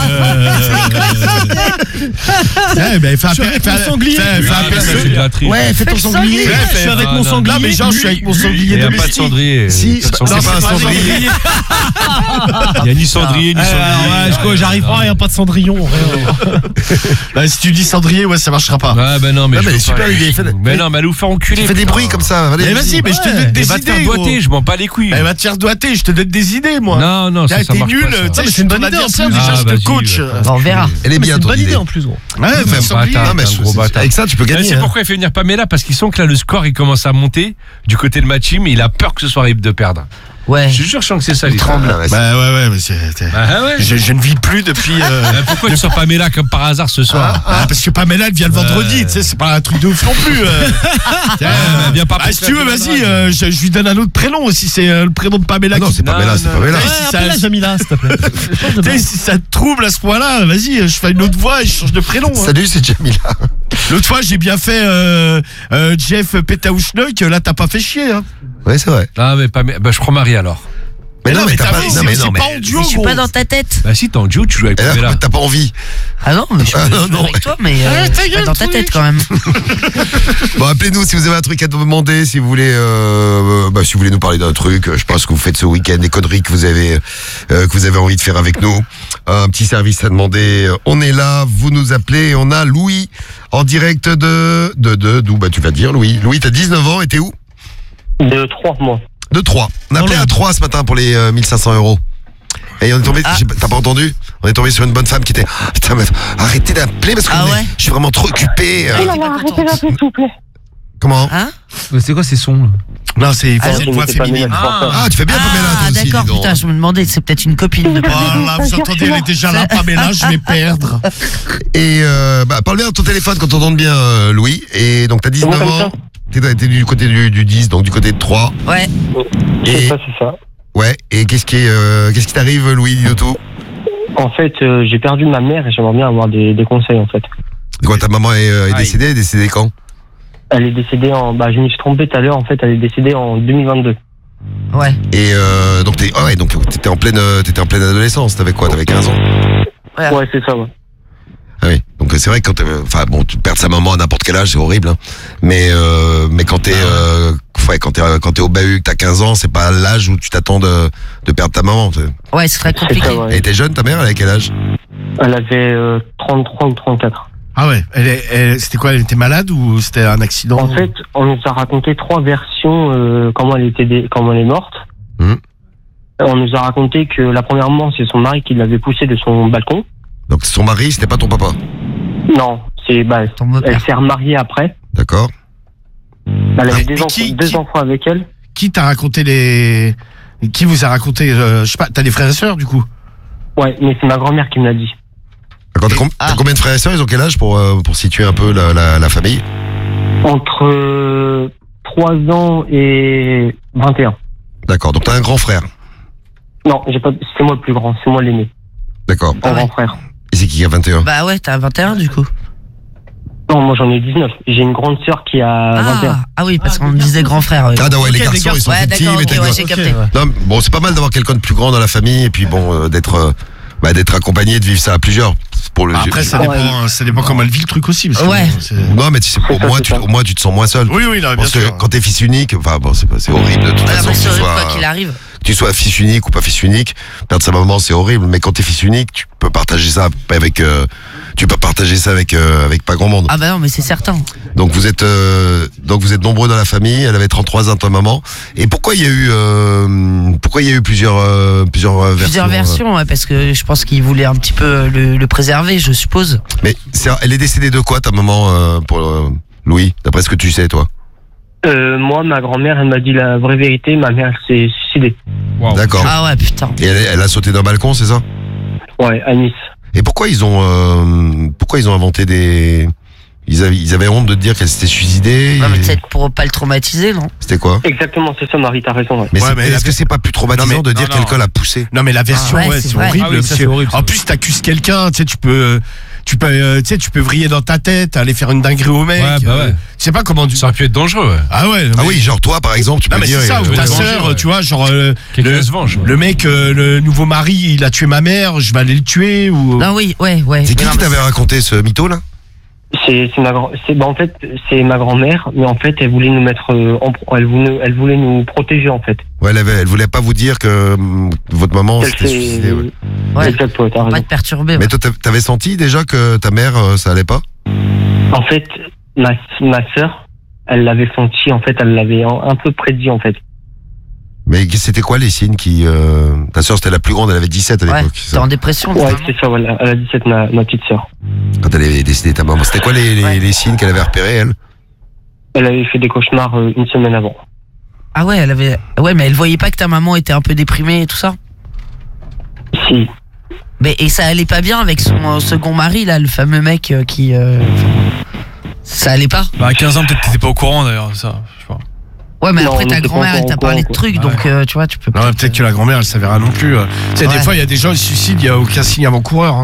Ouais, ben, fais un Je suis pé- avec fais mon un- sanglier. fais- fais un Ah, pé- bah, ça, c'est de la triche. Ouais, fais ton sanglier. Ouais, Je suis fais- avec Ah, mon non, sanglier. Non mais genre je suis avec mon sanglier Il n'y a pas de domestique. cendrier. Si, Il y a pas de non, cendrier. c'est pas un cendrier. Il n'y a ni cendrier, ni Ah, cendrier. ouais, je- j'arrive pas, il n'y a pas de cendrillon. rien. Bah, si tu dis cendrier, ouais, ça marchera pas. Ouais, bah non, mais Non, je mais veux elle est super, pas. l'idée. Fais- Mais non, mais allez vous faire enculer. Tu fais des putain. bruits comme ça. Allez, Mais vas-y, mais je te donne Mais des va te faire idées. doigter, gros. je m'en bats les couilles. Elle va te faire doigter, je te donne des idées, moi. Non, non, ça, T'es ça marche nul, pas, ça. tu sais, mais je c'est suis une ton bonne idée, en adversaire, plus. déjà, Ah, je te vas-y, coach. ouais. On verra. Elle est Mais bien, c'est une ton bonne idée idée. en plus, gros. Ouais, Gros fais un sanglier. bâtard. Non, mais un gros je- bâtard. avec ça, tu peux Mais gagner. c'est hein. pourquoi il fait venir Pamela, parce qu'il sent que là le score il commence à monter du côté de ma team et il a peur que ce soit arrive de perdre. Ouais. Je te jure, je sens que c'est ça. Il les tremble. gars. là, ouais, c'est- Bah ouais, ouais, mais c'est. c'est- Ah ouais. Je, je ne vis plus depuis. euh, Euh, Pourquoi tu sors Pamela comme par hasard ce soir? ah, parce que Pamela, elle vient le vendredi, tu sais, c'est pas un truc de ouf non plus. euh. Tiens, elle vient pas bah, pour si faire tu veux, de la vas-y, drague. euh, je, je lui donne un autre prénom aussi, c'est euh, le prénom de Pamela. Ah non, qui- c'est Pamela, c'est non. Pamela. Ouais, Ouais, si ça- appelle la Jamila, s'il te plaît. Je pense Tu sais, si ça te trouble à ce point-là, vas-y, je fais une autre voix et je change de prénom. hein. Salut, c'est Jamila. L'autre fois, j'ai bien fait euh, euh, Jeff Petaouchnock, là, t'as pas fait chier. Hein. Ouais, c'est vrai. Ah mais Pamela, bah, je prends Marie alors. Mais non, mais t'as t'as pas. vu, Non, c'est mais c'est non, mais. pas en duo, Je suis gros. pas dans ta tête. Bah si, t'es en duo, tu joues avec Eh, Pamela. T'as pas envie. Ah non, mais je suis Ah, je suis non, avec ouais. toi, mais euh, je suis pas dans ta tête quand même. Bon, appelez-nous si vous avez un truc à nous demander, si vous voulez, euh, bah, si vous voulez nous parler d'un truc, euh, je pense que vous faites ce week-end, des conneries que vous avez, euh, que vous avez envie de faire avec nous. Un petit service à demander. On est là, vous nous appelez. On a Louis en direct de, de, de, d'où, bah, tu vas dire, Louis. Louis, t'as dix-neuf ans et t'es où? De trois mois. De Troyes. On a appelé à Troyes ce matin pour les euh, mille cinq cents euros. Et on est tombé, Ah. j'ai pas- t'as pas entendu? On est tombé sur une bonne femme qui était, ah, putain, mais arrêtez d'appeler parce que Ah on est- ouais je suis vraiment trop occupé. euh. Oh là là, arrêtez d'appeler, s'il vous plaît. Comment? Hein? C'est quoi ces sons là? Non, c'est Ah, c'est une voix féminine. Ah, tu fais bien, Pamela, toi Ah, aussi, d'accord, dis donc. putain, je me demandais, c'est peut-être une copine de Oh là, vous entendez, elle est déjà là, Pamela, je vais perdre. Et euh, bah, parle bien de ton téléphone quand on entend bien, euh, Louis. Et donc, t'as dix-neuf comme ans. ça. T'es, t'es du côté du, du dix, donc du côté de Troyes. Ouais. C'est Et, ça, c'est ça. ouais, et qu'est-ce qui, est, euh, qu'est-ce qui t'arrive, Louis, dis-nous tout? En fait, euh, j'ai perdu ma mère et j'aimerais bien avoir des, des conseils, en fait. Quoi, ta maman est, euh, est Aïe. décédée? Elle est décédée quand? Elle est décédée en... Bah, je me suis trompé tout à l'heure, en fait, elle est décédée en deux mille vingt-deux. Ouais. Et euh, donc, t'es, ah ouais, donc t'étais en pleine, euh, t'étais en pleine adolescence. T'avais quoi? T'avais quinze ans? Ouais. Ouais, c'est ça, ouais. Ah oui. Donc c'est vrai que quand t'es, enfin bon, tu perds sa maman à n'importe quel âge, c'est horrible. Hein. Mais euh, mais quand t'es, euh, ouais, quand t'es, quand t'es au bahut, que t'as quinze ans, c'est pas l'âge où tu t'attends de, de perdre ta maman. C'est- Ouais, c'est très C'est compliqué. ça, ouais. Elle était jeune, ta mère? Elle avait quel âge? Elle avait euh, trente-trois ou trente-quatre. Ah ouais, elle, est- elle- c'était quoi? Elle était malade ou c'était un accident? En fait, on nous a raconté trois versions euh, comment elle était dé- comment elle est morte. Mhm. On nous a raconté que la premièrement, c'est son mari qui l'avait poussée de son balcon. Donc son mari, c'était pas ton papa. Non, c'est bah, Ton beau-père. elle s'est remariée après. D'accord. Elle avait Mais deux, qui- enfants, deux qui- enfants avec elle. Qui t'a raconté les. Qui vous a raconté, euh, je sais pas, t'as des frères et sœurs du coup? Ouais, mais c'est ma grand-mère qui me l'a dit. D'accord. T'as, com- Ah. t'as combien de frères et sœurs? Ils ont quel âge pour euh, pour situer un peu la, la, la famille? Entre euh, trois ans et vingt et un. D'accord. Donc t'as un grand frère. Non, j'ai pas. C'est moi le plus grand, c'est moi l'aîné, D'accord. mon Ah ouais. grand frère. Et c'est qui qui a vingt et un? Bah ouais, t'as vingt et un du coup. Non, moi j'en ai dix-neuf. J'ai une grande sœur qui a vingt et un. Ah, ah oui, parce qu'on me disait grand frère. ouais. Ah non, ouais, les Ok, garçons, les garçons. ils sont Ouais, plus petits, d'accord, mais ok, t'as ouais, une- j'ai Ok, capté. ouais. Non, bon, c'est pas mal d'avoir quelqu'un de plus grand dans la famille et puis bon, euh, d'être, euh, bah, d'être accompagné, de vivre ça à plusieurs. Pour le. Après, ça Ouais. dépend, ça dépend comment elle vit le truc aussi. Parce que Ouais. bon, c'est- Non, mais tu sais, au C'est ça, moins, c'est tu, ça. au moins, tu te sens moins seul. Oui, oui, non, bien Parce que sûr. quand t'es fils unique, enfin bon, c'est, pas- c'est horrible de toute Ouais, façon mais que c'est tu horrible sois, quoi qu'il arrive. que tu sois fils unique ou pas fils unique. Perdre sa maman, c'est horrible. Mais quand t'es fils unique, tu peux partager ça avec, euh, tu peux partager ça avec, euh, avec pas grand monde. Ah bah non, mais c'est certain. Donc vous êtes, euh, donc vous êtes nombreux dans la famille. Elle avait trente-trois ans, ta maman. Et pourquoi il y a eu, euh, pourquoi il y a eu plusieurs, euh, plusieurs euh, versions? Plusieurs euh, versions, ouais, parce que je pense qu'il voulait un petit peu le, le préserver, je suppose. Mais c'est, elle est décédée de quoi, ta maman, euh, pour euh, Louis, d'après ce que tu sais, toi? Euh, moi, ma grand-mère, elle m'a dit la vraie vérité. Ma mère, elle s'est suicidée. D'accord. Ah ouais, putain. Et elle, elle a sauté d'un balcon, c'est ça? Ouais, à Nice. Et pourquoi ils ont, euh, pourquoi ils ont inventé des, ils avaient, ils avaient honte de dire qu'elle s'était suicidée. Non, mais et- peut-être pour pas le traumatiser, non? C'était quoi? Exactement, c'est ça, Marie, t'as raison. Ouais. Mais, Ouais, c'est- mais est-ce la- que c'est pas plus traumatisant Non, mais- de dire non, non. quelqu'un l'a poussé? Non, mais la version, Ah ouais, ouais, c'est c'est vrai. horrible. Ah oui, ça, parce c'est que, horrible, ça. En plus, t'accuses quelqu'un, tu sais, tu peux. Tu peux, euh, tu sais, tu peux vriller dans ta tête, aller faire une dinguerie au mec. Ouais, bah ouais. euh, Je sais pas comment tu. Ça aurait pu être dangereux, ouais. Ah ouais. Ah mais- oui, genre toi par exemple, tu Non peux mais dire. c'est ça, euh, ou ta ouais, sœur, ouais. tu vois, genre euh, Quelqu'un le, se venge. ouais. le mec, euh, le nouveau mari, il a tué ma mère, je vais aller le tuer ou. Non, oui, ouais, ouais. C'est qui Mais non, qui mais t'avait raconté ce mytho là? C'est c'est ma grand, c'est bah en fait c'est ma grand-mère, mais en fait elle voulait nous mettre, euh, en pro- elle voulait, elle voulait nous protéger en fait. Ouais, elle avait, elle voulait pas vous dire que hum, votre maman Elle s'était s'est- suicidée. Ouais. Ouais. Exact, ouais, t'as Pas raison. te perturber. Mais Ouais. toi, t'av- t'avais senti déjà que ta mère, euh, ça allait pas? En fait, ma ma sœur, elle l'avait senti, en fait, elle l'avait un, un peu prédit en fait. Mais c'était quoi les signes qui, euh... ta sœur c'était la plus grande, elle avait dix-sept à Ouais, l'époque. c'est t'es ça en dépression, Ouais, vraiment. c'est ça, voilà. Elle a dix-sept, ma, ma petite sœur. Quand elle avait décidé ta maman, c'était quoi les, les, Ouais. les signes qu'elle avait repérés elle? Elle avait fait des cauchemars euh, une semaine avant. Ah ouais, elle avait. Ouais, mais elle voyait pas que ta maman était un peu déprimée et tout ça. Si. Mais et ça allait pas bien avec son euh, second mari là, le fameux mec euh, qui. euh, Ça allait pas. Bah à quinze ans peut-être t'étais pas au courant d'ailleurs, ça. Je sais pas. Ouais, mais Non, après on ta était pas grand-mère elle encore t'a au parlé de courant, trucs, quoi. donc euh, tu vois, tu peux Non, pas. peut-être que la grand-mère, elle savait rien non plus. euh. Tu sais, des Ouais. fois, il y a des gens, ils se suicident, il y a aucun signe avant-coureur. Hein.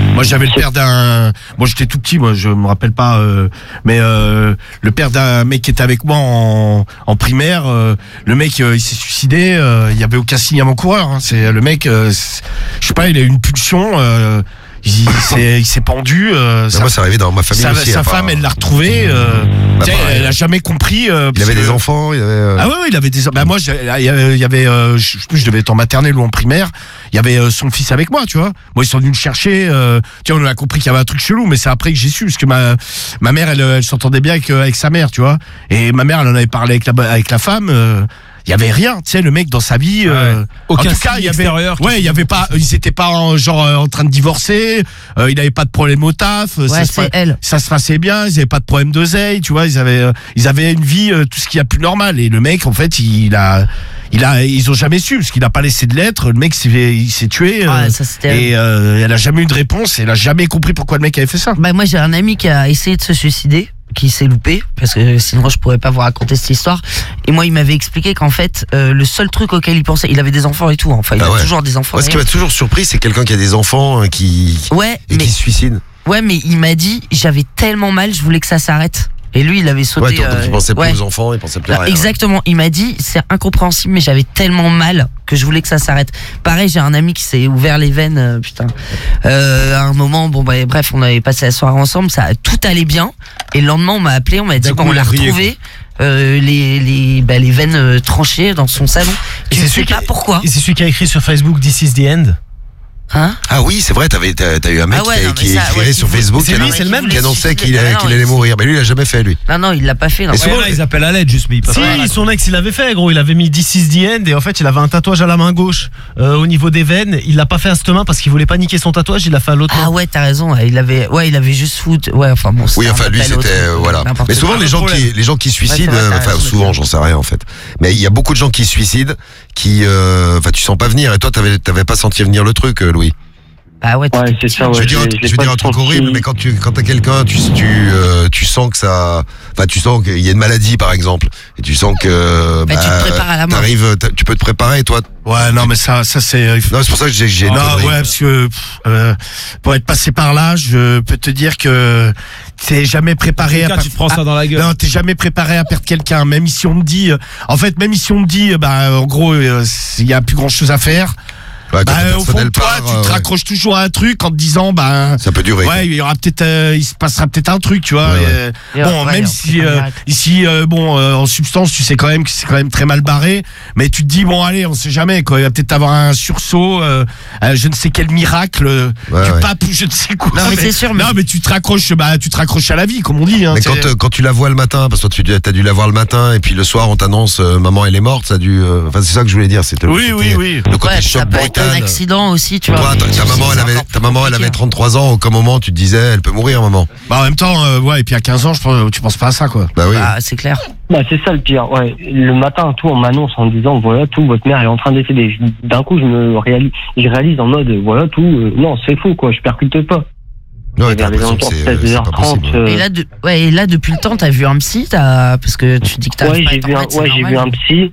Moi, j'avais le père d'un. Moi, j'étais tout petit, moi, je me rappelle pas. Euh, mais euh, le père d'un mec qui était avec moi en, en primaire, euh, le mec, euh, il s'est suicidé. Euh, il y avait aucun signe avant-coureur. Hein. C'est le mec. Euh, je sais pas, il a eu une pulsion. Euh, il, s'est, il s'est pendu. Euh, Non, sa, moi, c'est arrivé dans ma famille sa, aussi. sa hein, femme, pas- elle l'a retrouvé. Euh, Bah, tu sais, pareil. elle a jamais compris. Euh, Il parce avait des que- enfants, il avait. euh, Ah ouais, ouais, il avait des. Bah moi, j'ai- il y avait, il y avait euh, je sais plus, je devais être en maternelle ou en primaire. Il y avait euh, son fils avec moi, tu vois. Moi, ils sont venus le chercher. Euh, tu vois, on a compris qu'il y avait un truc chelou, mais c'est après que j'ai su parce que ma ma mère, elle, elle s'entendait bien avec euh, avec sa mère, tu vois. Et ma mère, elle en avait parlé avec la avec la femme. euh, Il y avait rien, tu sais, le mec dans sa vie. Euh, Aucun en tout cas, signe il y avait, extérieur qui- ouais, il y avait pas, ils étaient pas en, genre euh, en train de divorcer. Euh, il avait pas de problème au taf. euh, Ouais, ça, se c'est pa- elle. ça se passait bien. Ils avaient pas de problème d'oseille, tu vois. Ils avaient, euh, ils avaient une vie, euh, tout ce qu'il y a plus normal. Et le mec, en fait, il a, il a, ils ont jamais su parce qu'il a pas laissé de lettres. Le mec, s'est, il s'est tué. euh, Ouais, ça, c'était- et euh, elle a jamais eu de réponse. Et elle a jamais compris pourquoi le mec avait fait ça. Bah moi j'ai un ami qui a essayé de se suicider, qui s'est loupé, parce que sinon je pourrais pas vous raconter cette histoire. Et moi il m'avait expliqué qu'en fait euh, le seul truc auquel il pensait, il avait des enfants et tout, hein. Enfin il Ah a ouais. toujours des enfants. Moi, ce qui m'a toujours surpris, c'est quelqu'un qui a des enfants euh, qui. Ouais, Et mais qui se suicide. ouais mais il m'a dit j'avais tellement mal, je voulais que ça s'arrête. Et lui il avait sauté. Ouais, donc euh, il pensait plus ouais. aux enfants, il pensait plus à Bah, rien. exactement, il m'a dit c'est incompréhensible mais j'avais tellement mal que je voulais que ça s'arrête. Pareil, j'ai un ami qui s'est ouvert les veines, euh, putain. Euh, à un moment, bon bah bref, on avait passé la soirée ensemble, ça tout allait bien. Et le lendemain, on m'a appelé, on m'a dit D'un bon, coup, on il l'a a brillé, retrouvé, euh, les les bah, les veines euh, tranchées dans son salon. Et Tu c'est sais celui pas qui- pourquoi. Et c'est celui qui a écrit sur Facebook This is the end. Hein? Ah oui, c'est vrai, t'avais, t'as, t'as eu un mec Ah ouais, qui, non, qui mais ça, écrivait ouais, sur qui voulait- Facebook c'est qui, lui, annonçait- c'est le même qui annonçait qu'il, Ah a- non, qu'il il- allait mourir. Mais lui, il a jamais fait, lui. Non non, il l'a pas fait. Non. Et souvent, Ouais, là, ils appellent à l'aide juste, mais ils passent Si, pas à l'aide. son ex, il avait fait, gros. Il avait mis This is the end et en fait, il avait un tatouage à la main gauche euh, au niveau des veines. Il l'a pas fait à cette main parce qu'il voulait pas niquer son tatouage. Il l'a fait à l'autre Ah main. ouais, t'as raison. Ouais, il avait, ouais, il avait juste foot. Ouais, enfin bon. Oui, c'était enfin, un lui, appel au c'était, truc, euh, voilà. n'importe Mais souvent, quoi. les gens qui, les gens qui se suicident, Ouais, c'est vrai, euh, t'as enfin, raison, souvent, mais- j'en sais rien, en fait. Mais il y a beaucoup de gens qui se suicident, qui, euh, enfin, tu sens pas venir. Et toi, t'avais, t'avais pas senti venir le truc, euh, Louis. Ah ouais, Ouais, c'est ça, ouais. je veux dire, je- un- je l'ai je veux pas dire un truc senti. horrible, mais quand tu, quand t'as quelqu'un, tu, tu, euh, tu sens que ça, enfin, tu sens qu'il y a une maladie, par exemple, et tu sens que, Bah, tu te prépares à la mort. t'arrives, t'as- tu peux te préparer, toi. Ouais, non, mais ça, ça c'est. euh, Non, c'est pour ça que j'ai, j'ai une Non, connerie. ouais, parce que pff, euh, pour être passé par là, je peux te dire que t'es jamais préparé à. Cas, pas- tu te prends ça dans la gueule. Non, t'es jamais préparé à perdre quelqu'un. Même si on me dit, euh, en fait, même si on me dit, euh, bah, en gros, euh, il y a plus grand chose à faire. Ouais, quand Bah, le au fond de personnel toi, part, tu euh, te ouais. raccroches toujours à un truc en te disant, bah, Ça peut durer. ouais, il y aura peut-être, euh, il se passera peut-être un truc, tu vois. Ouais, ouais. euh, Et bon, ouais, même on si peut pas euh, miracle. ici, euh, bon, euh, en substance, tu sais quand même que c'est quand même très mal barré, mais tu te dis bon, allez, on sait jamais, quoi. Il va peut-être avoir un sursaut, euh, euh, je ne sais quel miracle, euh, Ouais, du ouais. pape ou je ne sais quoi. Non, mais c'est sûr, mais- non, mais tu te raccroches, bah, tu te raccroches à la vie, comme on dit. Hein, Mais c'est- quand, euh, quand tu la vois le matin, parce que toi, tu as dû la voir le matin, et puis le soir, on t'annonce, euh, maman, elle est morte, ça a dû, euh, enfin, c'est ça que je voulais dire, c'était le Oui, côté- oui, oui. le côté Ouais, choc ça peut être un brutal. accident aussi, tu vois. Toi, ta, mais ta c'est maman, elle encore avait, plus ta maman, elle avait compliqué. trente-trois ans, au qu'un moment, tu te disais, elle peut mourir, maman. Bah, en même temps, euh, ouais, et puis à quinze ans, je pense, tu penses pas à ça, quoi. Bah oui. Ah, c'est clair. Bah, c'est ça le pire, ouais. Le matin, tout, on m'annonce en disant, voilà, tout, votre mère elle est en train de décéder. Je- D'un coup, je me réalise, je réalise en mode, voilà, tout, euh, non, c'est faux, quoi, je percute pas. Ouais, t'as Vers les l'impression que alentours de c'est, euh, c'est pas seize heures trente, possible. euh, Et là, de... ouais, et là, depuis le temps, t'as vu un psy, t'as... parce que tu dis que t'as ouais, j'ai vu un, ouais, j'ai vu un psy,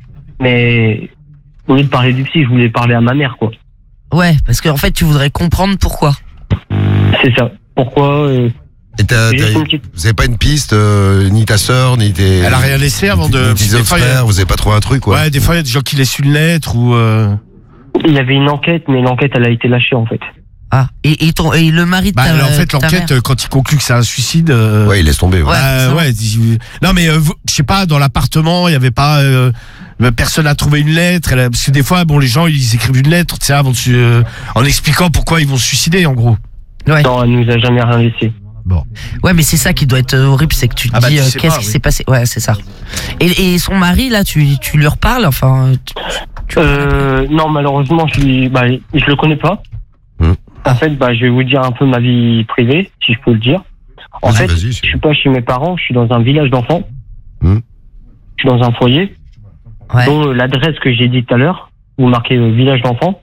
mais au lieu de parler du psy, je voulais parler à ma mère, quoi. Ouais, parce qu'en fait, tu voudrais comprendre pourquoi. C'est ça. Pourquoi euh, Et t'as, c'est t'as- juste une petite- vous avez pas une piste, euh, ni ta sœur, ni tes. Elle a rien laissé avant de. Ni tes des autres fois, il y a- frères, vous avez pas trouvé un truc, quoi. Ouais, des fois, il y a des gens qui laissent une lettre ou. euh, Il y avait une enquête, mais l'enquête, elle a été lâchée, en fait. Ah, et, et, ton, et le mari de Bah, ta, en fait, ta l'enquête, mère. euh, quand il conclut que c'est un suicide. euh, Ouais, il laisse tomber, ouais. Ouais, bah, c'est ça. ouais, dis- non, mais euh, vous- je sais pas, dans l'appartement, il y avait pas. euh, personne n'a trouvé une lettre. Elle a- parce que des fois, bon, les gens, ils écrivent une lettre, tu sais, avant de se- euh, en expliquant pourquoi ils vont se suicider, en gros. Ouais. Non, elle nous a jamais rien laissé. Ouais, mais c'est ça qui doit être euh, horrible, c'est que tu te Ah bah, dis tu euh, sais qu'est-ce pas, qui oui. s'est passé. Ouais, c'est ça. Et, et son mari, là, tu, tu lui reparles, enfin. Tu, tu- Euh, non, malheureusement, je lui, bah, je le connais pas. Hmm. En fait, bah, je vais vous dire un peu ma vie privée, si je peux le dire. En Vas-y, fait, vas-y, je suis pas chez mes parents, je suis dans un village d'enfants. Hmm. Je suis dans un foyer, Ouais. dont euh, l'adresse que j'ai dit tout à l'heure, vous marquez euh, village d'enfants.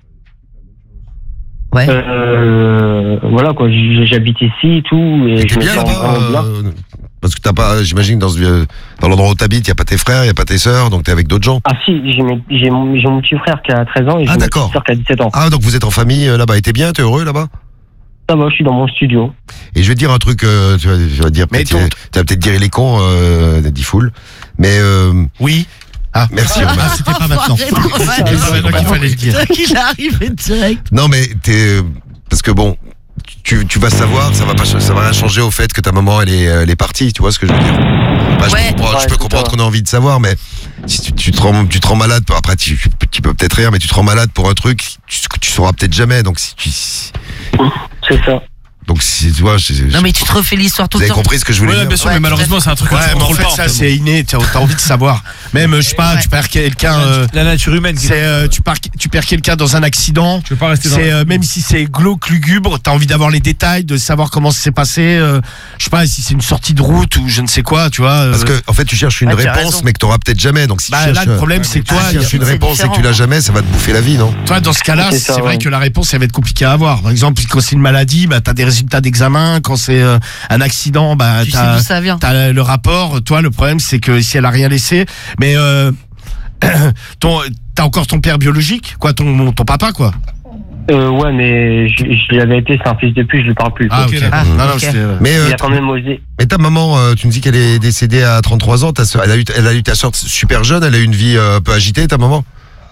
Ouais. Euh, voilà, quoi, j- j'habite ici, tout, et Et je t'es me bien sens là-bas, vraiment bien. euh, parce que t'as pas, j'imagine, dans, ce, vieux- dans l'endroit où t'habites, y a pas tes frères, y a pas tes sœurs, donc t'es avec d'autres gens. Ah si, j'ai mes- j'ai mon, j'ai mon petit frère qui a treize ans et j'ai Ah, mon d'accord. petit frère qui a dix-sept ans. Ah, donc vous êtes en famille euh, là-bas, et t'es bien, t'es heureux là-bas? Ça va, je suis dans mon studio. Et je vais te dire un truc, euh, tu, vas, tu vas dire, Mais peut-être, ton- tu vas peut-être dire il est con, euh, Diffoul. Mais euh, Oui. Ah, merci. Ah, Romain. c'était pas maintenant. Arrête, Romain. C'était pas maintenant qu'il fallait le dire. Il est arrivé direct. Non mais t'es parce que bon, tu, tu vas savoir, ça va pas, ça va rien changer au fait que ta maman elle est, elle est partie. Tu vois ce que je veux dire? Bah, je Ouais. peux comprendre, je Ouais, peux c'est comprendre ça. qu'on a envie de savoir, mais si tu, tu te rends, tu te rends malade, après tu, tu peux peut-être rire, mais tu te rends malade pour un truc tu- que tu sauras peut-être jamais. Donc si tu, C'est ça. donc si tu vois, je- je- Non, mais tu te refais l'histoire tout vous le avez temps. compris ce que je voulais Ouais, dire. bien sûr, Ouais, mais malheureusement, c'est un truc que Ouais, tu mais en contrôles fait, pas. ça, c'est inné. T'as t'as envie de savoir. Même, je sais pas, Ouais. tu perds quelqu'un. euh, La nature humaine. qui- C'est, euh, tu, pars- tu perds quelqu'un dans un accident. Tu veux pas rester dans. C'est euh, même si c'est glauque, lugubre, t'as envie d'avoir les détails, de savoir comment ça s'est passé. euh, je sais pas si c'est une sortie de route ou je ne sais quoi, tu vois. euh, Parce que en fait, tu cherches une Ah, tu as réponse, raison. mais que t'auras peut-être jamais. Donc si bah, tu là, cherches, le problème, c'est que toi, Ah, il y a- cherches une c'est réponse et que tu différent. l'as jamais, ça va te bouffer la vie, non? toi, dans ce cas-là, C'est c'est ça, vrai ouais. que la réponse, elle va être compliquée à avoir. Par exemple, quand c'est une maladie, bah, t'as des résultats d'examen. Quand c'est euh, un accident, bah, Tu sais t'as d'où ça vient. t'as le rapport. Toi, le problème, c'est que si elle a rien laissé, mais euh, ton, t'as encore ton père biologique, quoi, ton, ton papa, quoi. Euh, ouais, mais je, je l'avais été, c'est un fils de pute, je lui parle plus. Ah, ok. Ah, non, non, ok. c'était, euh, Mais, euh, Il a quand même osé. mais ta maman, euh, tu me dis qu'elle est décédée à trente-trois ans. Ta sœur, elle a eu, elle a eu ta soeur super jeune. Elle a eu une vie euh, un peu agitée, ta maman.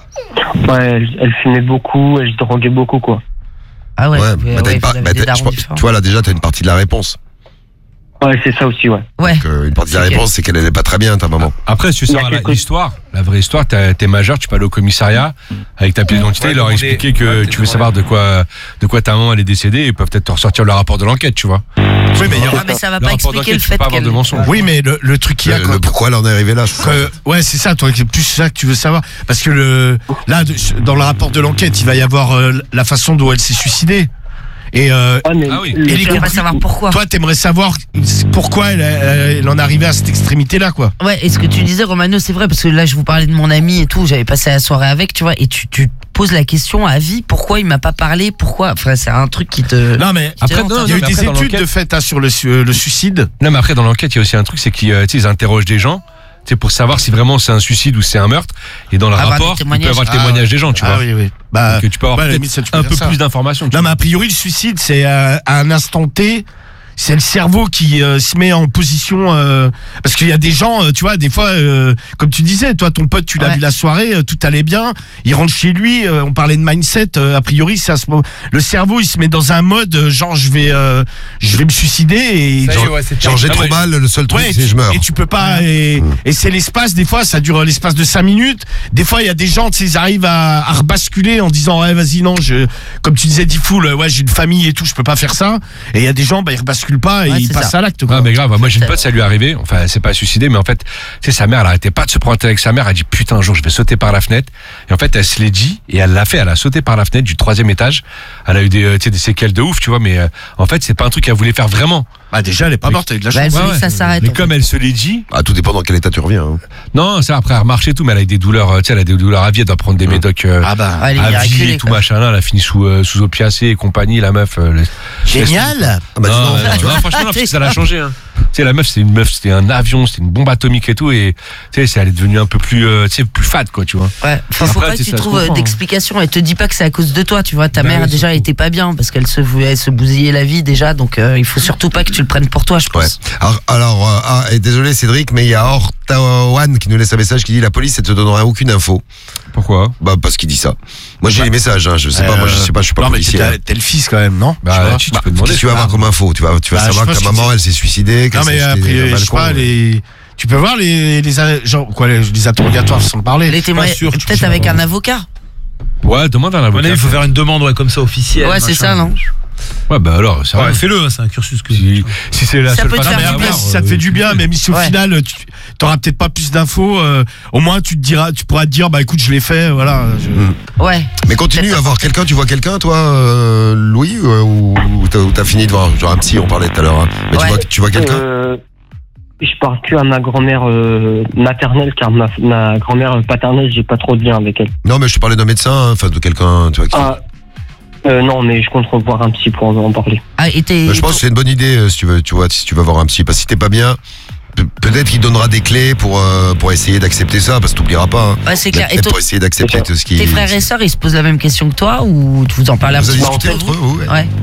Ouais, elle, elle fumait beaucoup, elle se droguait beaucoup, quoi. Ah ouais, ouais, bah, t'as ouais, une par- vous avez bah, des t'as- darons je pense- différents. tu vois là déjà, t'as une partie de la réponse. Ouais, c'est ça aussi, ouais. Ouais. Donc, euh, une partie de la Ok. réponse, c'est qu'elle allait pas très bien, ta maman. Après, si tu Il y a sais la- quelques- l'histoire, la vraie histoire, t'es t'es majeur, tu peux aller au commissariat avec ta pièce d'identité, Ouais, leur demander- expliquer que ouais, tu veux peut-être savoir de quoi, de quoi ta maman elle est décédée et ils peuvent peut-être te ressortir le rapport de l'enquête, tu vois. Oui, mais il y a- Ouais, mais ça va Le pas rapport expliquer le d'enquête, tu fait peux pas avoir qu'elle. de mensonge. oui, mais le, le truc qu'il y a, Le- quoi, le pourquoi elle en est arrivée là. c'est ça. que- ouais, c'est ça, toi, c'est plus ça que tu veux savoir. Parce que le, là, de- dans le rapport de l'enquête, il va y avoir euh, la façon dont elle s'est suicidée. Et, euh, Ouais, mais Ah oui. le Et les Tu veux père- pas savoir pourquoi. toi, t'aimerais savoir pourquoi elle, elle, elle en est arrivée à cette extrémité-là, quoi. Ouais, et ce que tu disais, Romano, c'est vrai, parce que là, je vous parlais de mon ami et tout, j'avais passé la soirée avec, tu vois, et tu, tu te poses la question à vie, pourquoi il m'a pas parlé, pourquoi, enfin, c'est un truc qui te. Non, mais Après, Après, non, il y a eu mais des après, dans études l'enquête- de fait hein, sur le, su- le suicide. Non, mais après, dans l'enquête, il y a aussi un truc, c'est qu'ils euh, tu sais, ils interrogent des gens. C'est pour savoir si vraiment c'est un suicide ou c'est un meurtre. Et dans le Avoir des rapport, tu peux témoignages. avoir le Ah, témoignage ouais. des gens, tu Ah vois. oui, oui. Bah, Donc, tu peux avoir bah, à la peut-être limite, ça, tu peux un dire peu ça. plus d'informations. tu Non, vois. mais a priori, le suicide, c'est euh, à un instant T. C'est le cerveau qui euh, se met en position euh, parce qu'il y a des gens, euh, tu vois, des fois, euh, comme tu disais, toi, ton pote, tu l'as Ouais. vu la soirée, euh, tout allait bien, il rentre chez lui, euh, on parlait de mindset, euh, a priori, c'est à ce moment, le cerveau, il se met dans un mode euh, genre, je vais, euh, je vais me suicider et Ça y est, genre, ouais, c'est Genre j'ai Ah trop ouais. mal, le seul truc ouais, c'est tu- je meurs. et tu peux pas et, et c'est l'espace des fois ça dure l'espace de cinq minutes des fois il y a des gens tu sais ils arrivent à, à rebasculer en disant ouais vas-y non je comme tu disais Diffoul ouais j'ai une famille et tout je peux pas faire ça et il y a des gens bah ils rebasculent pas et Ouais, ils c'est passent ça. à l'acte quoi. Ah mais grave, moi j'ai une C'est- pote, ça lui est arrivé, enfin c'est pas suicidé, mais en fait, tu sais, sa mère, elle arrêtait pas de se prendre avec sa mère, elle dit putain un jour je vais sauter par la fenêtre, et en fait elle se l'est dit, et elle l'a fait, elle a sauté par la fenêtre du troisième étage, elle a eu des, euh, tu sais, des séquelles de ouf, tu vois, mais euh, en fait c'est pas un truc qu'elle voulait faire vraiment. Bah déjà elle est pas morte elle a eu de la Bah, elle chance. voulait Ouais, que ça ouais. s'arrête. Mais en comme fait. elle se l'est dit, Ah, tout dépend dans quel état tu reviens. hein. non, ça après elle remarche et tout, mais elle a des douleurs, euh, tu sais, elle a des douleurs à vie, elle doit prendre des médocs euh, Ah bah Ouais, elle est à vie miraculée, et tout quoi. machin là, elle a fini sous, euh, sous opiacés et compagnie, la meuf. euh, laisse- génial. Ah bah dis non, donc. non, non, franchement, non, parce que ça l'a changé. Hein. Tu sais, la meuf, c'était une meuf, c'était un avion, c'était une bombe atomique et tout, et tu sais, c'est- elle est devenue un peu plus, euh, tu sais, plus fade, quoi, tu vois. Ouais, faut, faut Après, pas que c'est tu ça, je trouves euh, comprends, hein. d'explication. Elle te dit pas que c'est à cause de toi, tu vois. Ta Bah mère ouais, déjà surtout. était pas bien parce qu'elle se, elle se bousillait la vie déjà, donc euh, il faut surtout pas que tu le prennes pour toi, je Ouais. pense. Alors, alors euh, ah, et désolé Cédric, mais il y a Hortawan qui nous laisse un message qui dit la police elle te donnera aucune info. Pourquoi? Bah parce qu'il dit ça. Moi j'ai les messages, hein, je sais pas, moi je sais pas, je suis pas non mais policier. t'es hein. t'es le fils quand même non. Bah, Tu vois tu, tu Bah, peux demander. Qu'est-ce que tu vas avoir comme info? Tu vas, tu vas Bah, je savoir que pense ta qu'il maman dit- elle s'est suicidée. qu'elle non mais s'est après suicidée je d'un sais balcon. pas les tu peux voir les les genre quoi les, les interrogatoires sans parler. Les témoins, sûr, tu peut-être peux avec savoir. un avocat. Ouais, demande à un À mon avocat. avis, il faut faire une demande ouais, comme ça officielle. Ouais, c'est machin. ça, non Ouais, bah alors, c'est Ouais, vrai. fais-le, hein, c'est un cursus que. Si, si c'est la Ça seule peut te façon faire Non, mais du après, bien. si ça te fait du bien, même si au Ouais. final, tu t'auras peut-être pas plus d'infos, euh, au moins tu te diras, tu pourras te dire, bah écoute, je l'ai fait, voilà. je- Ouais. Mais continue Peut-être à voir quelqu'un, tu vois quelqu'un toi, euh, Louis, euh, ou, ou t'as, ou t'as fini de voir, genre un psy, on parlait tout à l'heure, hein. Mais tu Ouais. vois, tu vois quelqu'un Euh, je parle que à ma grand-mère euh, maternelle, car ma, ma grand-mère paternelle, j'ai pas trop de lien avec elle. Non, mais je te parlais d'un médecin, hein, enfin de quelqu'un, tu vois. Qui... Ah, euh, non, mais je compte revoir un psy pour en parler. Ah, et t'es- Bah, je pense que c'est une bonne idée euh, si tu veux, tu vois, si tu vas voir un psy, parce que si t'es pas bien, pe- peut-être qu'il donnera des clés pour euh, pour essayer d'accepter ça, parce que t'oublieras pas. Hein. Ouais, c'est clair. Et Peut-être toi, pour essayer d'accepter tout ce qui. tes frères et sœurs, ils se posent la même question que toi ou vous en parlez un Vous petit avez peu discuté entre entre eux, vous ouais. Ouais.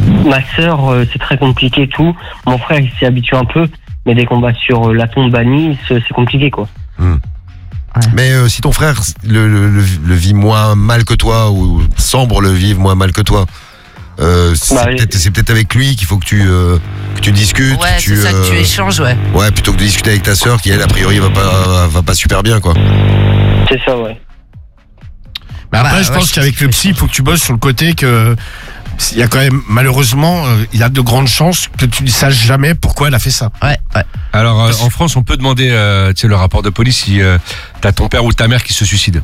Ma sœur, euh, c'est très compliqué et tout. Mon frère, il s'y habitue un peu. Mais des combats sur euh, la tombe bannie, c'est c'est compliqué, quoi. Hmm. Mais euh, si ton frère le, le, le, le vit moins mal que toi, ou semble le vivre moins mal que toi, euh, c'est Bah, peut-être c'est peut-être avec lui qu'il faut que tu, euh, que tu discutes. Ouais, tu, c'est ça que tu euh, échanges, ouais. Ouais, plutôt que de discuter avec ta sœur qui, elle, a priori, va pas, va pas super bien, quoi. C'est ça, ouais. Mais après, Bah, je ouais, pense je qu'avec pense le que psy, il faut que tu bosses sur le côté que. Il y a quand même, malheureusement, euh, il y a de grandes chances que tu ne saches jamais pourquoi elle a fait ça. Ouais, ouais. Alors, euh, en France, on peut demander euh, tu sais, le rapport de police si euh, t'as ton père ou ta mère qui se suicide.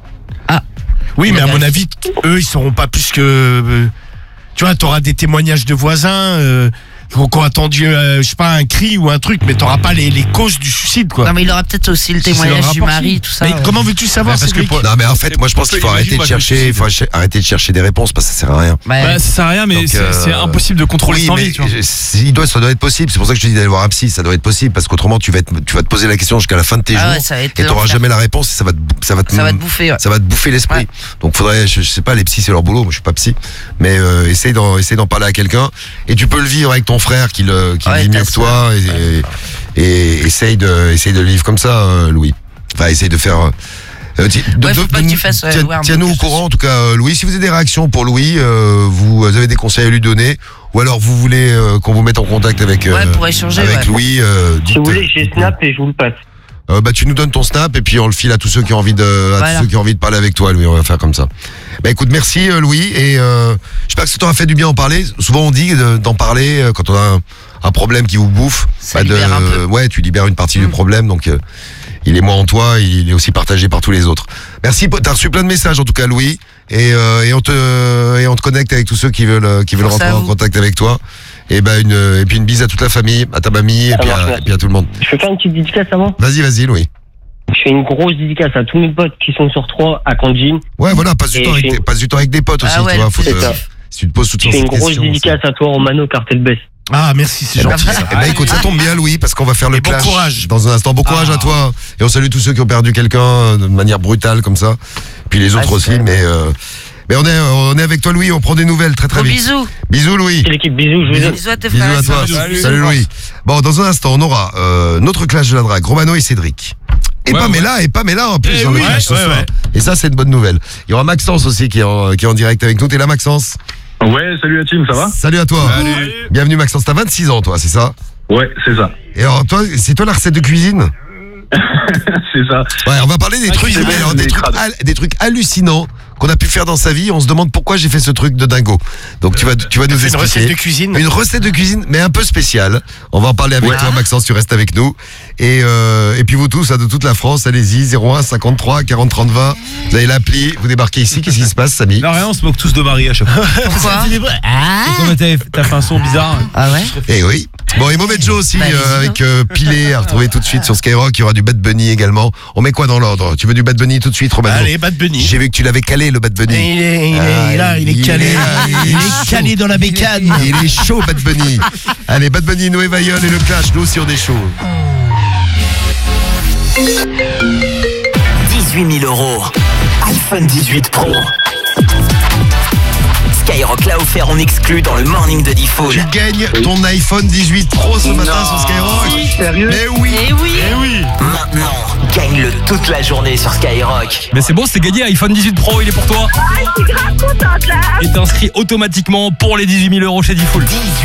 Oui, mais à Ouais. mon avis, eux, ils sauront pas plus que. euh, tu vois, t'auras des témoignages de voisins euh, qui ont attendu, euh, je sais pas, un cri ou un truc, mais t'auras pas les, les causes du suicide, quoi. Non, mais il aura peut-être aussi le Si c'est témoignage leur du rapport, mari, si. tout ça. Mais ouais. comment veux-tu savoir, Bah, parce que Cédric pour- Non, mais en fait, moi, je pense qu'il faut arrêter de Imagine, moi, je me chercher, il faut suicide. arrêter de chercher des réponses parce que ça sert à rien. Ouais. Bah, ça sert à rien, mais Donc, c'est euh, c'est impossible de contrôler Oui, sans mais vie, tu vois. je- il doit, ça doit être possible. C'est pour ça que je te dis d'aller voir un psy. Ça doit être possible parce qu'autrement, tu vas, être, tu vas te poser la question jusqu'à la fin de tes Ah jours ouais, ça va être et t'auras l'enfer. jamais la réponse. Et ça va te, bou- ça va te, Ça va te bouffer, ouais. ça va te bouffer l'esprit. Ouais. Donc, faudrait, je, je sais pas, les psys c'est leur boulot. Moi, je suis pas psy, mais euh, essaye d'en, essaye d'en parler à quelqu'un. Et tu peux le vivre avec ton frère qui le, qui Ouais, vit ta mieux que sœur. toi. Et, et, et essaye de, essaye de le vivre comme ça, euh, Louis. Enfin, essaye de faire. Euh, ti- de- Ouais, faut de- pas que de- tu fasses, ouais, tiens- ouais, un Tiens-nous au blocage courant, en tout cas, euh, Louis. Si vous avez des réactions pour Louis, euh, vous avez des conseils à lui donner, ou alors vous voulez euh, qu'on vous mette en contact avec, euh, Ouais, pour échanger, avec ouais. Louis. Euh, Si vous dites- voulez, j'ai Snap et je vous le passe. Euh, bah, tu nous donnes ton snap et puis on le file à tous ceux qui ont envie de, à Voilà. tous ceux qui ont envie de parler avec toi, Louis. On va faire comme ça. Bah écoute, merci euh, Louis et euh, j'espère que ça t'aura fait du bien d'en parler. Souvent on dit de- d'en parler euh, quand on a un, un problème qui vous bouffe. Ça bah, de, libère un peu. Ouais, tu libères une partie du Mm. problème, donc euh, il est moins en toi, il est aussi partagé par tous les autres. Merci, t'as reçu plein de messages en tout cas, Louis, et, euh, et on te et on te connecte avec tous ceux qui veulent euh, qui veulent Force rentrer à en vous. contact avec toi. Et ben une et puis une bise à toute la famille, à ta mamie et Ça puis marche, à, merci. et puis à tout le monde. Je peux faire une petite dédicace avant. Vas-y, vas-y, Louis. Je fais une grosse dédicace à tous mes potes qui sont sur trois à Candy. Ouais, voilà, passe du Et temps avec, j'ai- tes- passe du temps avec des potes aussi, Ah ouais, tu vois. le Faut te- c'est ça. si tu te poses toutes Je sortes fais de une grosse questions. dédicace à toi, Romano, Cartel Best. Ah, merci, c'est Eh ben, gentil. ça. eh ben, écoute, ça tombe bien, Louis, parce qu'on va faire le Et bon clash courage. dans un instant. Bon courage Ah. à toi. Et on salue tous ceux qui ont perdu quelqu'un euh, de manière brutale comme ça. Puis les autres Ah, aussi, c'est- mais euh, mais on est on est avec toi, Louis. On prend des nouvelles très très Gros vite. bisous. Bisous, Louis. C'est l'équipe, bisous, je vous aime. Bisous à tes Bisous frères et à toi. sœurs. Salut, Louis. Bon, dans un instant, on aura euh, notre clash de la drague, Romano et Cédric. Et Ouais, Pamela, et Pamela en plus Eh dans le oui, clash ce ouais, soir. ouais. Et ça, c'est une bonne nouvelle. Il y aura Maxence aussi qui est en, qui est en direct avec nous. T'es là, Maxence? Ouais, salut la team, ça va? Salut à toi. Bienvenue, Maxence. T'as vingt-six ans, toi, c'est ça? Ouais, c'est ça. Et alors, toi, c'est toi la recette de cuisine? C'est ça. Ouais, on va parler des Ah, trucs, c'est mais bien, alors, on des, est trucs crades. hal- des trucs hallucinants qu'on a pu faire dans sa vie. On se demande pourquoi j'ai fait ce truc de dingo. Donc tu vas, tu vas nous C'est une expliquer. recette de cuisine. Une recette de cuisine, mais un peu spéciale. On va en parler avec Ouais. toi, Maxence. Tu restes avec nous. Et, euh, et puis vous tous, hein, de toute la France, allez-y. zéro un cinquante-trois quarante trente vingt. Vous avez l'appli. Vous débarquez ici. Qu'est-ce qui se passe, Samy? Non, rien, on se moque tous de Marie à chaque fois. Pourquoi Et comme t'as t'as fait un son bizarre. Ah ouais. Eh oui. Bon, et Mauvais Joe aussi, Bah, euh, allez-y, avec euh, Pilé, à retrouver tout de suite sur Skyrock. Il y aura du Bad Bunny également. On met quoi dans l'ordre? Tu veux du Bad Bunny tout de suite, Romano? Allez, Bad Bunny. J'ai vu que tu l'avais calé, le Bad Bunny. Il est, il est Ah, là, il est il calé. est là, il est Il est chaud. calé dans la bécane. Il est chaud, Bad Bunny. Allez, Bad Bunny, Noé Vaillol et le Clash, nous aussi on est chaud. dix-huit mille euros. iPhone dix-huit Pro. Skyrock l'a offert en exclu dans le morning de Diffoul. Tu gagnes ton iPhone dix-huit Pro ce matin sur Skyrock. Sérieux? Mais oui. Eh oui. Maintenant, gagne-le toute la journée sur Skyrock. Mais c'est bon, c'est gagné. iPhone dix-huit Pro, il est pour toi. Et t'es inscrit automatiquement pour les dix-huit mille euros chez Diffoul. dix-huit